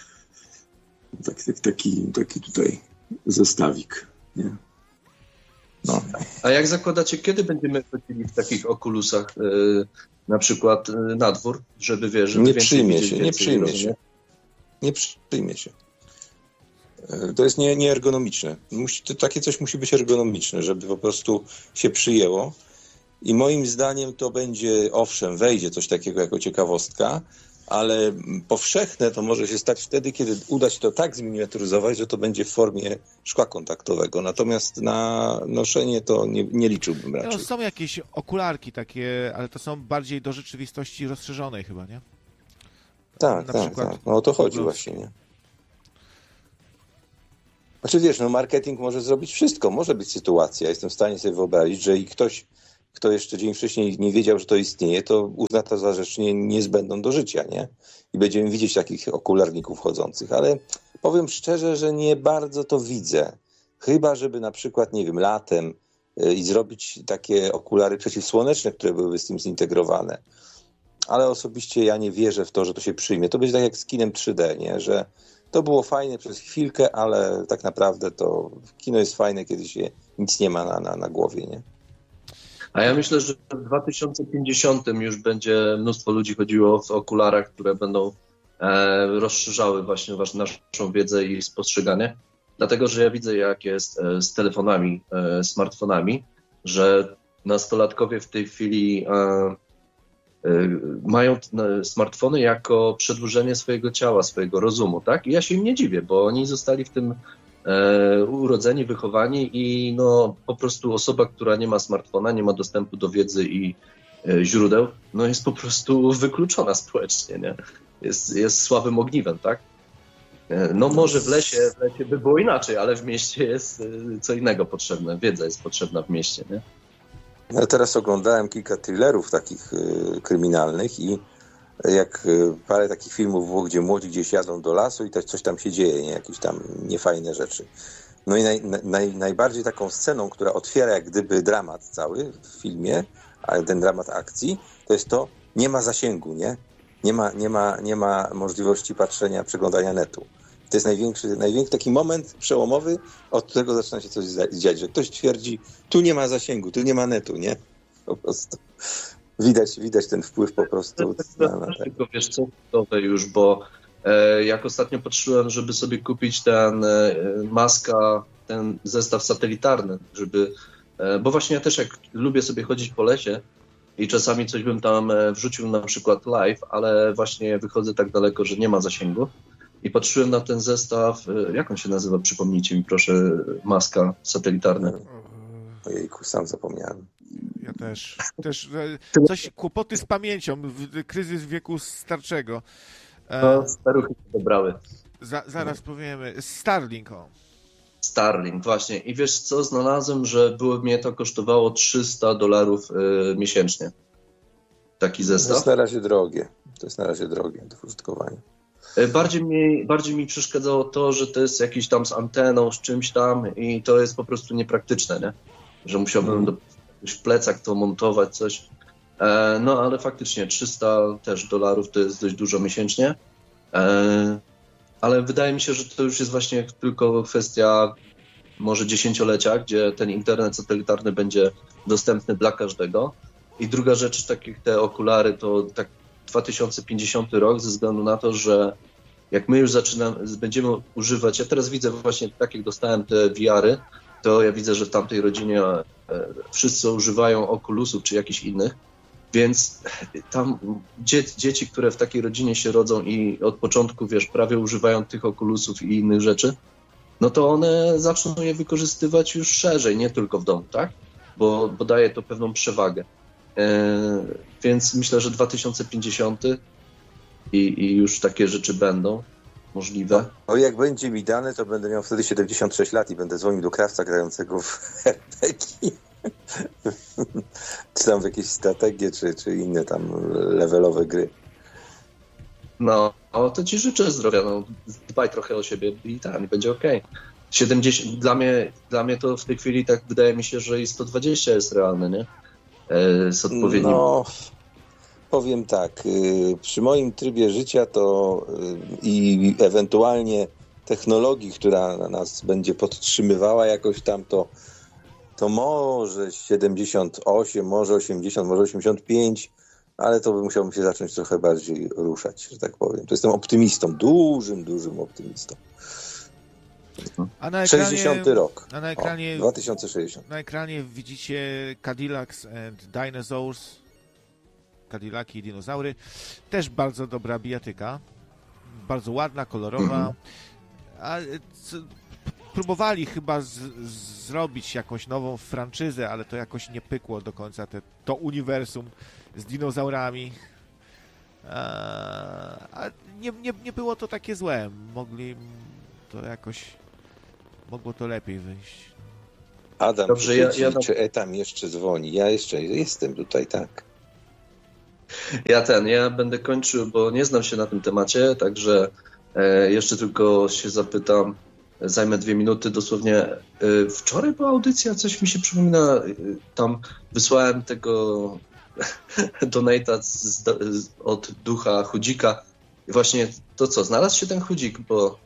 Tak, tak, taki, taki tutaj zestawik. Nie? No. A jak zakładacie, kiedy będziemy chodzili w takich okulusach, yy, na przykład yy, na dwór, żeby wiesz, żeby Nie więcej przyjmie widzieć, się, nie więcej przyjmie rozumieć? się. Nie przyjmie się. To jest nie, nieergonomiczne. Musi, to, takie coś musi być ergonomiczne, żeby po prostu się przyjęło. I moim zdaniem to będzie, owszem, wejdzie coś takiego jako ciekawostka, ale powszechne to może się stać wtedy, kiedy uda się to tak zminiaturyzować, że to będzie w formie szkła kontaktowego. Natomiast na noszenie to nie, nie liczyłbym raczej. No, są jakieś okularki takie, ale to są bardziej do rzeczywistości rozszerzonej chyba, nie? Tak, Na tak, przykład tak. No o to chodzi Google. właśnie, nie? Znaczy wiesz, no marketing może zrobić wszystko. Może być sytuacja, jestem w stanie sobie wyobrazić, że i ktoś, kto jeszcze dzień wcześniej nie wiedział, że to istnieje, to uzna to za rzecz nie, niezbędną do życia, nie? I będziemy widzieć takich okularników chodzących, ale powiem szczerze, że nie bardzo to widzę. Chyba, żeby na przykład, nie wiem, latem y, i zrobić takie okulary przeciwsłoneczne, które byłyby z tym zintegrowane. Ale osobiście ja nie wierzę w to, że to się przyjmie. To będzie tak jak z kinem trzy D, nie? Że to było fajne przez chwilkę, ale tak naprawdę to kino jest fajne, kiedy się nic nie ma na, na, na głowie, nie? A ja myślę, że w dwa tysiące pięćdziesiątym już będzie mnóstwo ludzi chodziło w okularach, które będą e, rozszerzały właśnie naszą wiedzę i spostrzeganie. Dlatego, że ja widzę, jak jest e, z telefonami, e, smartfonami, że nastolatkowie w tej chwili e, e, mają t- smartfony jako przedłużenie swojego ciała, swojego rozumu, tak? I ja się im nie dziwię, bo oni zostali w tym E, urodzeni, wychowani i no po prostu osoba, która nie ma smartfona, nie ma dostępu do wiedzy i e, źródeł, no jest po prostu wykluczona społecznie, nie? Jest, jest słabym ogniwem, tak? E, no może w lesie, w lesie by było inaczej, ale w mieście jest e, co innego potrzebne, wiedza jest potrzebna w mieście, nie? Ja teraz oglądałem kilka thrillerów takich y, kryminalnych i jak y, parę takich filmów było, gdzie młodzi gdzieś jadą do lasu i też coś tam się dzieje, nie? Jakieś tam niefajne rzeczy. No i naj, naj, najbardziej taką sceną, która otwiera jak gdyby dramat cały w filmie, ale ten dramat akcji, to jest to, nie ma zasięgu, nie? Nie ma, nie ma, nie ma możliwości patrzenia, przeglądania netu. To jest największy, największy taki moment przełomowy, od którego zaczyna się coś dziać, że ktoś twierdzi, tu nie ma zasięgu, tu nie ma netu, nie? Po prostu. Widać, widać ten wpływ po prostu na, na tak. Tylko wiesz co, gotowe już, bo e, jak ostatnio patrzyłem, żeby sobie kupić ten e, maska, ten zestaw satelitarny, żeby, e, bo właśnie ja też jak lubię sobie chodzić po lesie i czasami coś bym tam e, wrzucił na przykład live, ale właśnie wychodzę tak daleko, że nie ma zasięgu i patrzyłem na ten zestaw, e, jak on się nazywa, przypomnijcie mi proszę, maska satelitarna. Ojejku, sam zapomniałem. Ja też. Też e, coś, kłopoty z pamięcią, w- kryzys wieku starczego. E, No, staruchy się dobrały. za, zaraz powiemy. Starlink, o. Starlink, właśnie. I wiesz co, znalazłem, że było mnie to kosztowało trzysta dolarów y, miesięcznie. Taki To zestaw. jest na razie drogie. To jest na razie drogie do użytkowania. Y, Bardziej mi, bardziej mi przeszkadzało to, że to jest jakiś tam z anteną, z czymś tam i to jest po prostu niepraktyczne, nie? Że musiałbym Mm. do, w plecach to montować, coś. E, no ale faktycznie trzysta też dolarów to jest dość dużo miesięcznie. E, ale wydaje mi się, że to już jest właśnie tylko kwestia może dziesięciolecia, gdzie ten internet satelitarny będzie dostępny dla każdego. I druga rzecz, tak jak te okulary, to tak dwa tysiące pięćdziesiąty rok, ze względu na to, że jak my już zaczynamy, będziemy używać, ja teraz widzę właśnie, tak jak dostałem te V R-y, to ja widzę, że w tamtej rodzinie e, wszyscy używają okulusów czy jakichś innych, więc tam dzie- dzieci, które w takiej rodzinie się rodzą i od początku, wiesz, prawie używają tych okulusów i innych rzeczy, no to one zaczną je wykorzystywać już szerzej, nie tylko w domu, tak? Bo, bo daje to pewną przewagę. E, więc myślę, że dwa tysiące pięćdziesiąty i, i już takie rzeczy będą możliwe. No jak będzie mi dane, to będę miał wtedy siedemdziesiąt sześć lat i będę dzwonił do krawca grającego w er pe gie. Czy tam w jakieś strategie, czy, czy inne tam levelowe gry. No, no to ci życzę zdrowia, no, dbaj trochę o siebie i tam, i będzie okej. siedemdziesiąt Dla mnie, dla mnie to w tej chwili tak wydaje mi się, że i sto dwadzieścia jest realne, nie? E, z odpowiednim... No, powiem tak, y, przy moim trybie życia to y, i ewentualnie technologii, która nas będzie podtrzymywała jakoś tam, to, to może siedemdziesiąt osiem, może osiemdziesiąt, może osiemdziesiąt pięć, ale to by musiałbym się zacząć trochę bardziej ruszać, że tak powiem. To jestem optymistą, dużym, dużym optymistą. A na ekranie, sześćdziesiąty rok. A na ekranie, o, dwa tysiące sześćdziesiąt. na ekranie widzicie Cadillacs and Dinosaurs. Cadillaki i dinozaury. Też bardzo dobra bijatyka. Bardzo ładna, kolorowa. Mhm. A co, próbowali chyba z, z, zrobić jakąś nową franczyzę, ale to jakoś nie pykło do końca te, to uniwersum z dinozaurami. A, a nie, nie, nie było to takie złe. Mogli to jakoś... Mogło to lepiej wyjść. Adam, Dobrze, ja, ja... czy Etam jeszcze dzwoni? Ja jeszcze jestem tutaj, tak. Ja ten, ja będę kończył, bo nie znam się na tym temacie, także e, jeszcze tylko się zapytam, zajmę dwie minuty dosłownie. E, wczoraj była audycja, coś mi się przypomina, e, tam wysłałem tego donata z, z, od ducha Chudzika i właśnie to co, znalazł się ten Chudzik, bo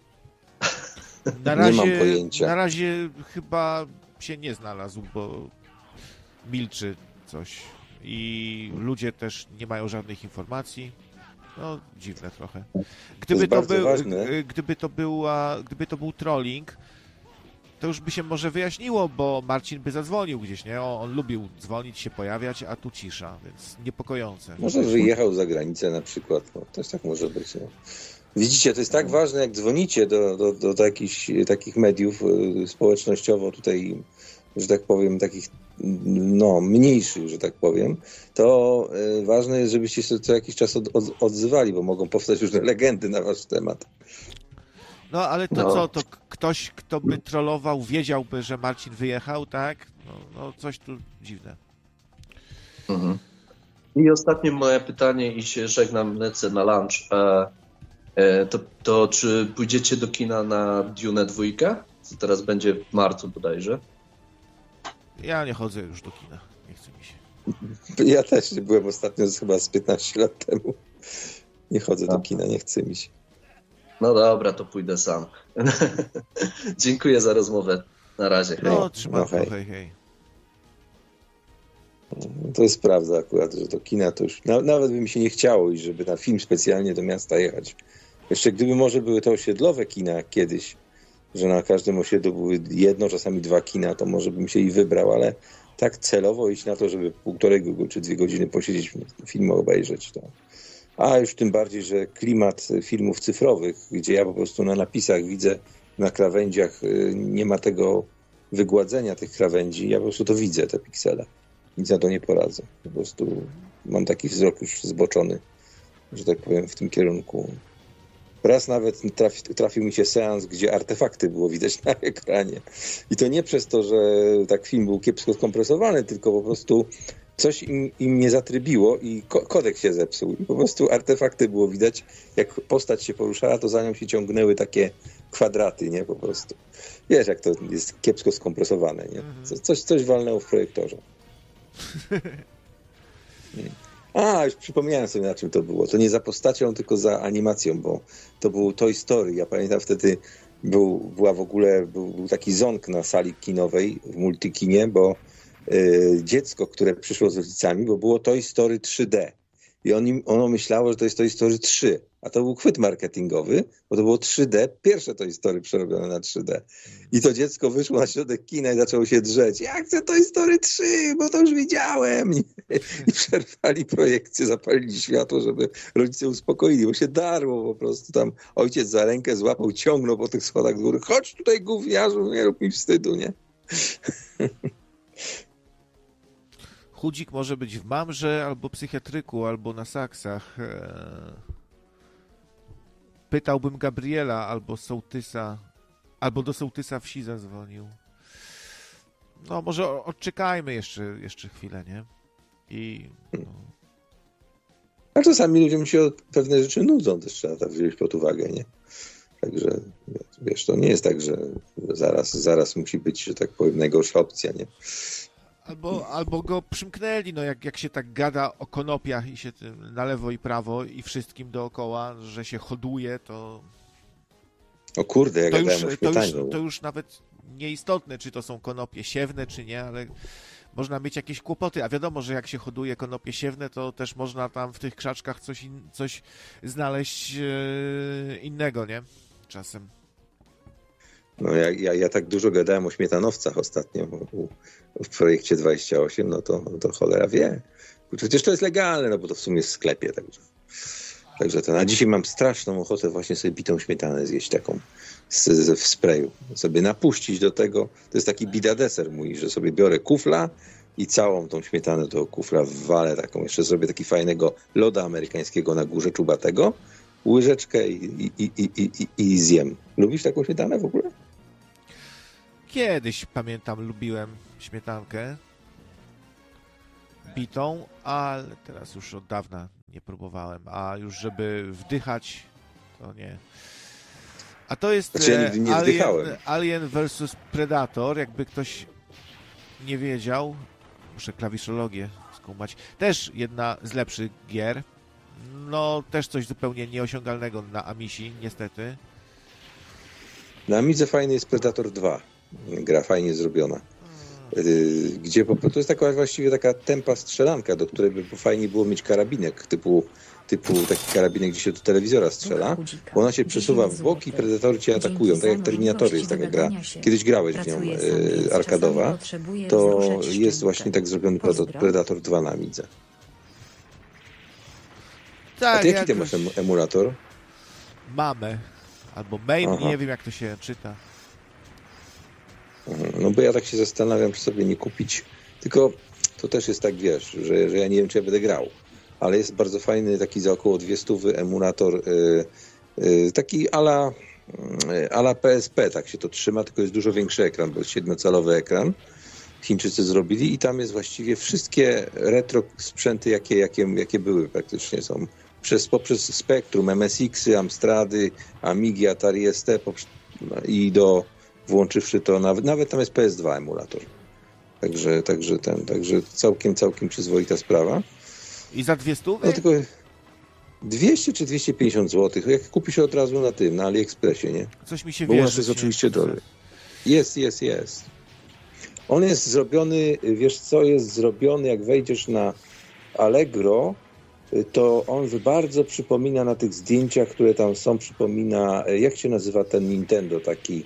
na razie, nie mam pojęcia. Na razie chyba się nie znalazł, bo milczy coś. I ludzie też nie mają żadnych informacji. No, dziwne trochę. Gdyby to, to był, gdyby to była, gdyby to był trolling, to już by się może wyjaśniło, bo Marcin by zadzwonił gdzieś, nie? On, on lubił dzwonić, się pojawiać, a tu cisza, więc niepokojące. Może wyjechał za granicę na przykład, no, też tak może być. No. Widzicie, to jest tak ważne, jak dzwonicie do, do, do, do jakichś takich mediów społecznościowo tutaj, że tak powiem, takich no, mniejszych, że tak powiem, to y, ważne jest, żebyście się co jakiś czas od, od, odzywali, bo mogą powstać różne legendy na wasz temat. No, ale to no. co, to ktoś, kto by trollował, wiedziałby, że Marcin wyjechał, tak? No, no coś tu dziwne. Mhm. I ostatnie moje pytanie i się żegnam, lecę na lunch. E, e, to, to czy pójdziecie do kina na Dune dwójkę? Co teraz będzie w marcu bodajże? Ja nie chodzę już do kina. Nie chce mi się. Ja też nie byłem ostatnio chyba z piętnaście lat temu. Nie chodzę do kina, nie chce mi się. No dobra, to pójdę sam. Dziękuję za rozmowę. Na razie. Hej. No, trzymam no, hej. hej, hej. To jest prawda akurat, że do kina to już... Nawet by mi się nie chciało iść, żeby na film specjalnie do miasta jechać. Jeszcze gdyby może były to osiedlowe kina jak kiedyś, że na każdym osiedlu były jedno, czasami dwa kina, to może bym się i wybrał, ale tak celowo iść na to, żeby półtorej czy dwie godziny posiedzieć, film obejrzeć. To. A już tym bardziej, że klimat filmów cyfrowych, gdzie ja po prostu na napisach widzę, na krawędziach nie ma tego wygładzenia tych krawędzi, ja po prostu to widzę, te piksele. Nic na to nie poradzę. Po prostu mam taki wzrok już zboczony, że tak powiem, w tym kierunku. Raz nawet trafi, trafił mi się seans, gdzie artefakty było widać na ekranie. I to nie przez to, że tak film był kiepsko skompresowany, tylko po prostu coś im, im nie zatrybiło i ko- kodek się zepsuł. I po prostu artefakty było widać. Jak postać się poruszała, to za nią się ciągnęły takie kwadraty, nie? Po prostu. Wiesz, jak to jest kiepsko skompresowane, nie? Co, coś, coś walnęło w projektorze. A, już przypomniałem sobie, na czym to było. To nie za postacią, tylko za animacją, bo to był Toy Story. Ja pamiętam wtedy był, była w ogóle, był, był taki ząg na sali kinowej w multikinie, bo y, dziecko, które przyszło z rodzicami, bo było Toy Story trzy D. I on, ono myślało, że to jest Toy Story trzy. A to był chwyt marketingowy, bo to było trzy D, pierwsze Toy Story przerobione na trzy D. I to dziecko wyszło na środek kina i zaczęło się drzeć. Ja chcę Toy Story trzy, bo to już widziałem. I przerwali projekcję, zapalili światło, żeby rodzice uspokoili, bo się darło po prostu. Tam ojciec za rękę złapał, ciągnął po tych schodach z góry. Chodź tutaj, gówniarzu, nie rób mi wstydu, nie? Chudzik może być w Mamrze, albo psychiatryku, albo na saksach. Pytałbym Gabriela, albo sołtysa, albo do sołtysa wsi zadzwonił. No może odczekajmy jeszcze, jeszcze chwilę, nie? I... No. A czasami ludziom się pewne rzeczy nudzą, też trzeba tak wziąć pod uwagę, nie? Także, wiesz, to nie jest tak, że zaraz, zaraz musi być, że tak powiem, najgorsza opcja, nie? Albo, albo go przymknęli, no jak, jak się tak gada o konopiach i się tym na lewo i prawo i wszystkim dookoła, że się hoduje, to... O kurde, jak to gadałem już, o to, już, śmietaniu. to już nawet nieistotne, czy to są konopie siewne, czy nie, ale można mieć jakieś kłopoty, a wiadomo, że jak się hoduje konopie siewne, to też można tam w tych krzaczkach coś, in, coś znaleźć e, innego, nie? Czasem. No ja, ja, ja tak dużo gadałem o śmietanowcach ostatnio u, w projekcie dwadzieścia osiem, no to, no to cholera wie. Przecież to jest legalne, no bo to w sumie jest w sklepie. Także, także to. A dzisiaj mam straszną ochotę właśnie sobie bitą śmietanę zjeść taką z, z, w sprayu. Sobie napuścić do tego. To jest taki bidadeser mój, że sobie biorę kufla i całą tą śmietanę do kufla wwalę taką. Jeszcze zrobię taki fajnego loda amerykańskiego na górze czubatego. Łyżeczkę i, i, i, i, i, i zjem. Lubisz taką śmietanę w ogóle? Kiedyś, pamiętam, lubiłem śmietankę bitą, ale teraz już od dawna nie próbowałem. A już żeby wdychać, to nie. A to jest Znaczy, ja nigdy nie Alien, wdychałem. Alien versus Predator, jakby ktoś nie wiedział. Muszę klawiszologię skumać. Też jedna z lepszych gier. No, też coś zupełnie nieosiągalnego na Amisi, niestety. Na Amidze fajny jest Predator dwa. Gra fajnie zrobiona. Gdzie po, to jest taka właściwie taka tempa strzelanka, do której by fajnie było mieć karabinek, typu, typu taki karabinek, gdzie się do telewizora strzela, bo ona się przesuwa w bok i predatory cię atakują, tak jak Terminatory jest taka gra. Kiedyś grałeś w nią, e, arkadowa, to jest właśnie tak zrobiony Predator dwa na Amidze. Tak, A ty jaki ty jakoś masz em- emulator? mamy. Albo main, Aha. nie wiem jak to się czyta. No bo ja tak się zastanawiam, czy sobie nie kupić. Tylko to też jest tak, wiesz, że, że ja nie wiem, czy ja będę grał. Ale jest bardzo fajny taki za około dwieście emulator, yy, yy, taki ala, yy, ala P S P, tak się to trzyma, tylko jest dużo większy ekran, bo jest siedmiocalowy ekran. Chińczycy zrobili i tam jest właściwie wszystkie retro sprzęty, jakie, jakie, jakie były praktycznie. Są przez, poprzez Spectrum, M S X-y, Amstrady, Amigi, Atari S T poprzez, i do włączywszy to, nawet, nawet tam jest P S dwa emulator. Także, także ten, także całkiem, całkiem przyzwoita sprawa. I za dwie stówy? No tylko dwieście czy dwieście pięćdziesiąt złotych, jak kupisz od razu na tym, na AliExpressie, nie? Coś mi się Bo u wierzy. nas jest nie? oczywiście drogi. Jest, jest, jest. On jest zrobiony, wiesz co, jest zrobiony, jak wejdziesz na Allegro, to on bardzo przypomina na tych zdjęciach, które tam są, przypomina, jak się nazywa ten Nintendo taki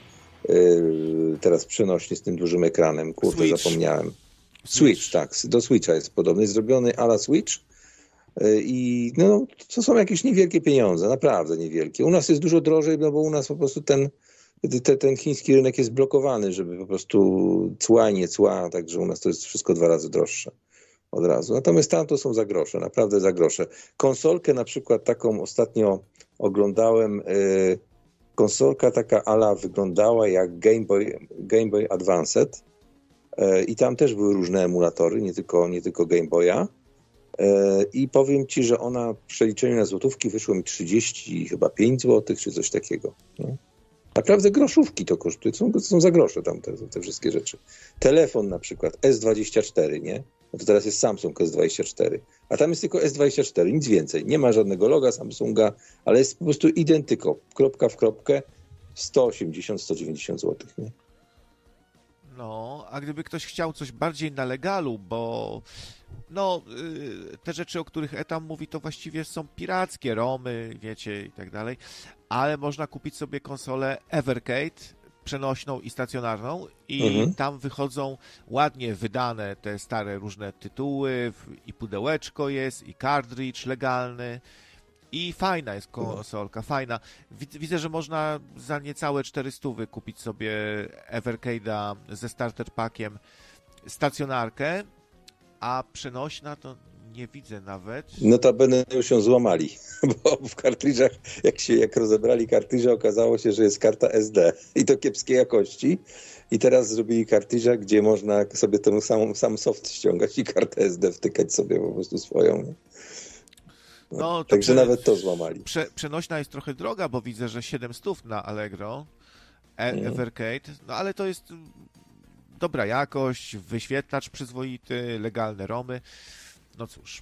yy, teraz przenośny z tym dużym ekranem, kurde, Switch. zapomniałem. Switch, Switch, tak, do Switcha jest podobny, jest zrobiony a la Switch yy, i no, to są jakieś niewielkie pieniądze, naprawdę niewielkie. U nas jest dużo drożej, no bo u nas po prostu ten Te, ten chiński rynek jest blokowany, żeby po prostu cła, nie cła, także u nas to jest wszystko dwa razy droższe od razu. Natomiast tam to są za grosze, naprawdę za grosze. Konsolkę na przykład taką ostatnio oglądałem, yy, konsolka taka ala wyglądała jak Game Boy, Game Boy Advanced yy, i tam też były różne emulatory, nie tylko, nie tylko Game Boya. Yy, I powiem ci, że ona w przeliczeniu na złotówki wyszło mi trzydzieści chyba pięć złotych, czy coś takiego. Nie? Naprawdę groszówki to kosztuje, to są, to są za grosze tam te, te wszystkie rzeczy. Telefon na przykład S dwadzieścia cztery, nie? No to teraz jest Samsung S dwadzieścia cztery, a tam jest tylko S dwadzieścia cztery, nic więcej. Nie ma żadnego loga Samsunga, ale jest po prostu identyko, kropka w kropkę, sto osiemdziesiąt do stu dziewięćdziesięciu złotych, nie? No, a gdyby ktoś chciał coś bardziej na legalu, bo no, yy, te rzeczy, o których Etam mówi, to właściwie są pirackie, romy, wiecie, i tak dalej, ale można kupić sobie konsolę Evercade, przenośną i stacjonarną i Mhm. tam wychodzą ładnie wydane te stare różne tytuły i pudełeczko jest, i cartridge legalny. I fajna jest konsolka, fajna. Widzę, że można za niecałe czterysta kupić sobie Evercade'a ze starter packiem stacjonarkę, a przenośna to nie widzę nawet. Notabene już ją złamali, bo w kartridżach, jak się jak rozebrali kartridże, okazało się, że jest karta S D i to kiepskiej jakości. I teraz zrobili kartridża, gdzie można sobie ten sam, sam soft ściągać i kartę S D wtykać sobie po prostu swoją. Nie? No, No, to także prze- nawet to złamali. Prze, przenośna jest trochę droga, bo widzę, że siedemset na Allegro, e- Mhm. Evercade, no ale to jest dobra jakość, wyświetlacz przyzwoity, legalne romy. No cóż.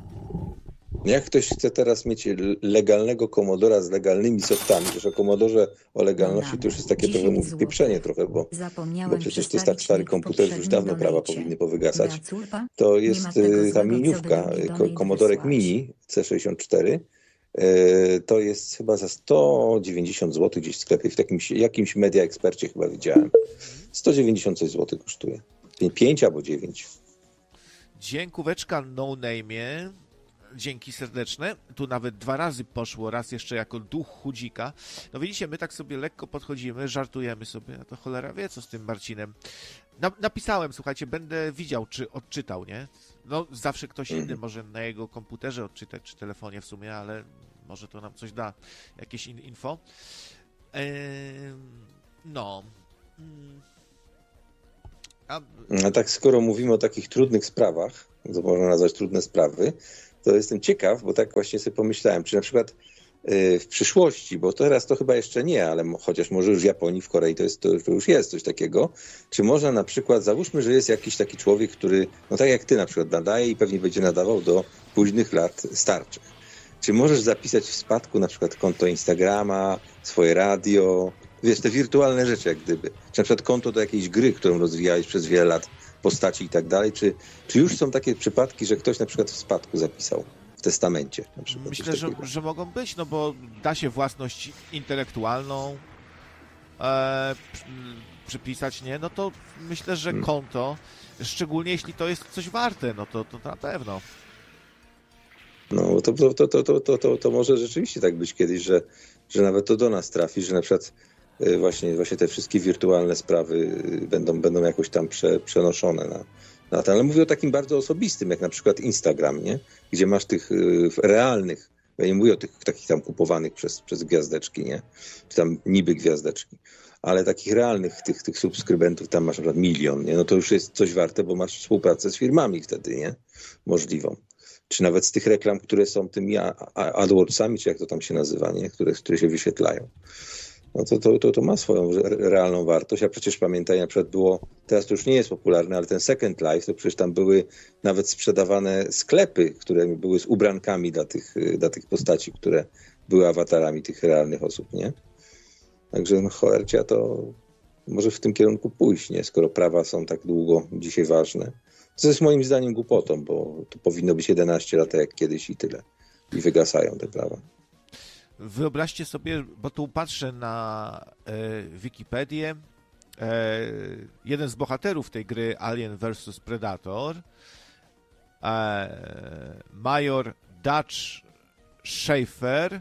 Jak ktoś chce teraz mieć legalnego Commodora z legalnymi softami, też o Commodorze o legalności to już jest takie trochę mówię, pieprzenie trochę, bo, bo przecież to jest tak stary komputer, że już dawno prawa powinny powygasać. To jest ta miniówka, Commodore Mini C sześćdziesiąt cztery, To jest chyba za sto dziewięćdziesiąt złotych gdzieś w sklepie, w jakimś, jakimś Media Expercie chyba widziałem. sto dziewięćdziesiąt złotych kosztuje. pięć albo dziewięć. Dziękóweczka No Name'ie. Dzięki serdeczne. Tu nawet dwa razy poszło, raz jeszcze jako duch chudzika. No widzicie, my tak sobie lekko podchodzimy, żartujemy sobie, a to cholera wie, co z tym Marcinem. Na, napisałem, słuchajcie, będę widział, czy odczytał, nie? No zawsze ktoś inny może na jego komputerze odczytać, czy telefonie w sumie, ale może to nam coś da, jakieś in, info. Eee, no. A... A tak, skoro mówimy o takich trudnych sprawach, to można nazwać trudne sprawy, to jestem ciekaw, bo tak właśnie sobie pomyślałem, czy na przykład w przyszłości, bo teraz to chyba jeszcze nie, ale chociaż może już w Japonii, w Korei to, jest, to już jest coś takiego, czy można na przykład, załóżmy, że jest jakiś taki człowiek, który, no tak jak ty na przykład nadaje i pewnie będzie nadawał do późnych lat starczych. Czy możesz zapisać w spadku na przykład konto Instagrama, swoje radio, wiesz, te wirtualne rzeczy jak gdyby. Czy na przykład konto do jakiejś gry, którą rozwijałeś przez wiele lat, postaci i tak dalej. Czy, czy już są takie przypadki, że ktoś na przykład w spadku zapisał, w testamencie na przykład? Myślę, że, że mogą być, no bo da się własność intelektualną e, przypisać, nie? No to myślę, że hmm. konto, szczególnie jeśli to jest coś warte, no to, to na pewno. No to, to, to, to, to, to, to może rzeczywiście tak być kiedyś, że, że nawet to do nas trafi, że na przykład właśnie, właśnie te wszystkie wirtualne sprawy będą, będą jakoś tam prze, przenoszone na, na to. Ale mówię o takim bardzo osobistym, jak na przykład Instagram, nie? Gdzie masz tych realnych, ja nie mówię o tych takich tam kupowanych przez, przez gwiazdeczki, nie? Czy tam niby gwiazdeczki, ale takich realnych tych, tych subskrybentów tam masz na przykład milion, nie? No to już jest coś warte, bo masz współpracę z firmami wtedy, nie? Możliwą. Czy nawet z tych reklam, które są tymi AdWordsami, czy jak to tam się nazywa, nie? Które, które się wyświetlają. No to, to, to, to ma swoją realną wartość, a przecież pamiętaj, na przykład było, teraz to już nie jest popularne, ale ten Second Life, to przecież tam były nawet sprzedawane sklepy, które były z ubrankami dla tych, dla tych postaci, które były awatarami tych realnych osób, nie? Także no cholercia to może w tym kierunku pójść, nie? Skoro prawa są tak długo dzisiaj ważne. To jest moim zdaniem głupotą, bo to powinno być jedenaście lat jak kiedyś i tyle. I wygasają te prawa. Wyobraźcie sobie, bo tu patrzę na e, Wikipedię, e, jeden z bohaterów tej gry Alien versus. Predator, e, major Dutch Schaefer,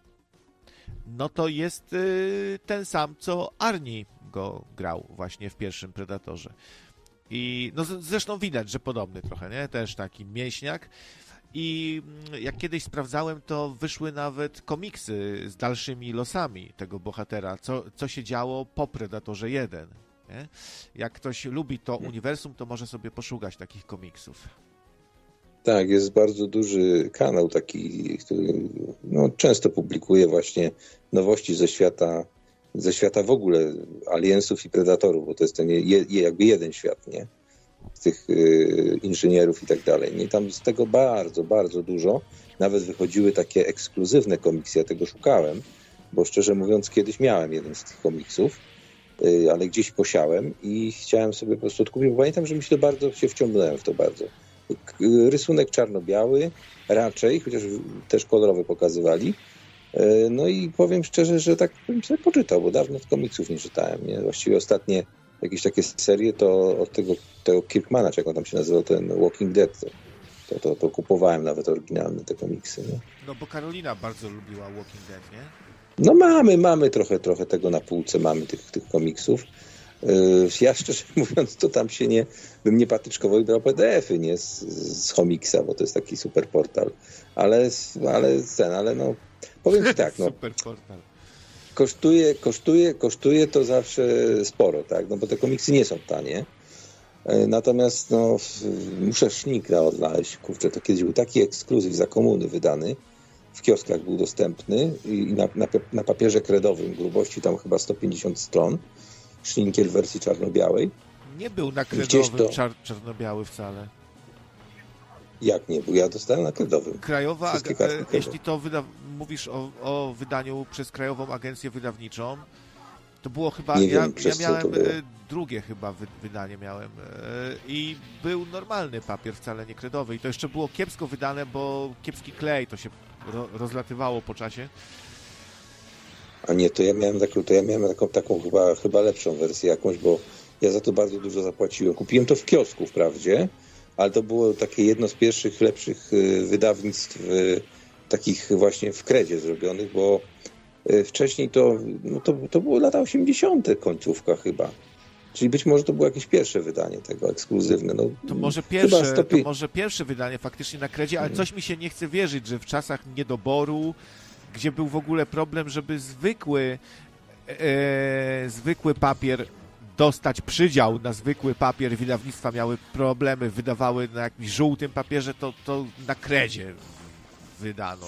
no to jest e, ten sam, co Arnie go grał właśnie w pierwszym Predatorze. I no zresztą widać, że podobny trochę, nie? Też taki mięśniak. I jak kiedyś sprawdzałem, to wyszły nawet komiksy z dalszymi losami tego bohatera, co, co się działo po Predatorze jeden. Nie? Jak ktoś lubi to uniwersum, to może sobie poszukać takich komiksów. Tak, jest bardzo duży kanał taki, który no, często publikuje właśnie nowości ze świata, ze świata w ogóle aliensów i predatorów, bo to jest ten je, jakby jeden świat, nie? Tych y, inżynierów i tak dalej. I tam jest tego bardzo, bardzo dużo. Nawet wychodziły takie ekskluzywne komiksy, ja tego szukałem, bo szczerze mówiąc kiedyś miałem jeden z tych komiksów, y, ale gdzieś posiałem i chciałem sobie po prostu odkupić, bo pamiętam, że mi się to bardzo, się wciągnąłem w to bardzo. Rysunek czarno-biały raczej, chociaż też kolorowy pokazywali. Y, no i powiem szczerze, że tak bym sobie poczytał, bo dawno komiksów nie czytałem. Nie? Właściwie ostatnie jakieś takie serie, to od tego, tego Kirkmana, czy jak on tam się nazywał, ten Walking Dead, to, to, to, to kupowałem nawet oryginalne te komiksy. Nie? No bo Karolina bardzo lubiła Walking Dead, nie? No mamy, mamy trochę, trochę tego na półce, mamy tych, tych komiksów. Yy, ja szczerze mówiąc, to tam się nie, bym nie patyczkował i brał P D F-y, nie? Z, z Homiksa, bo to jest taki super portal. Ale, ale ten, ale no, powiem ci tak, no. Super portal. Kosztuje, kosztuje, kosztuje to zawsze sporo, tak? No bo te komiksy nie są tanie. Natomiast no, muszę Sznikra odnaleźć. Kurczę, to kiedyś był taki ekskluzyw za komuny wydany. W kioskach był dostępny i na, na, na papierze kredowym grubości tam chyba sto pięćdziesiąt stron. Szninkiel w wersji czarno-białej. Nie był na kredowym to... czar- czarno-biały wcale. Jak nie był? Ja dostałem na kredowym. Krajowa, ag- jeśli to wyda- mówisz o, o wydaniu przez Krajową Agencję Wydawniczą, To było chyba, Nie ja, wiem, przez ja co miałem to było. e, drugie chyba wy, wydanie miałem e, i był normalny papier, wcale nie kredowy i to jeszcze było kiepsko wydane, bo kiepski klej, to się ro, rozlatywało po czasie. A nie, to ja miałem taką, to ja miałem taką, taką chyba, chyba lepszą wersję jakąś, bo ja za to bardzo dużo zapłaciłem. Kupiłem to w kiosku wprawdzie, ale to było takie jedno z pierwszych lepszych y, wydawnictw y, takich właśnie w kredzie zrobionych, bo y, wcześniej to, no to, to było lata osiemdziesiąte końcówka chyba. Czyli być może to było jakieś pierwsze wydanie tego, ekskluzywne. No, To może chyba pierwsze, sto to pi- może pierwsze wydanie faktycznie na kredzie, ale coś mi się nie chce wierzyć, że w czasach niedoboru, gdzie był w ogóle problem, żeby zwykły e, zwykły papier dostać przydział na zwykły papier, wydawnictwa miały problemy, wydawały na jakimś żółtym papierze, to, to na kredzie wydano.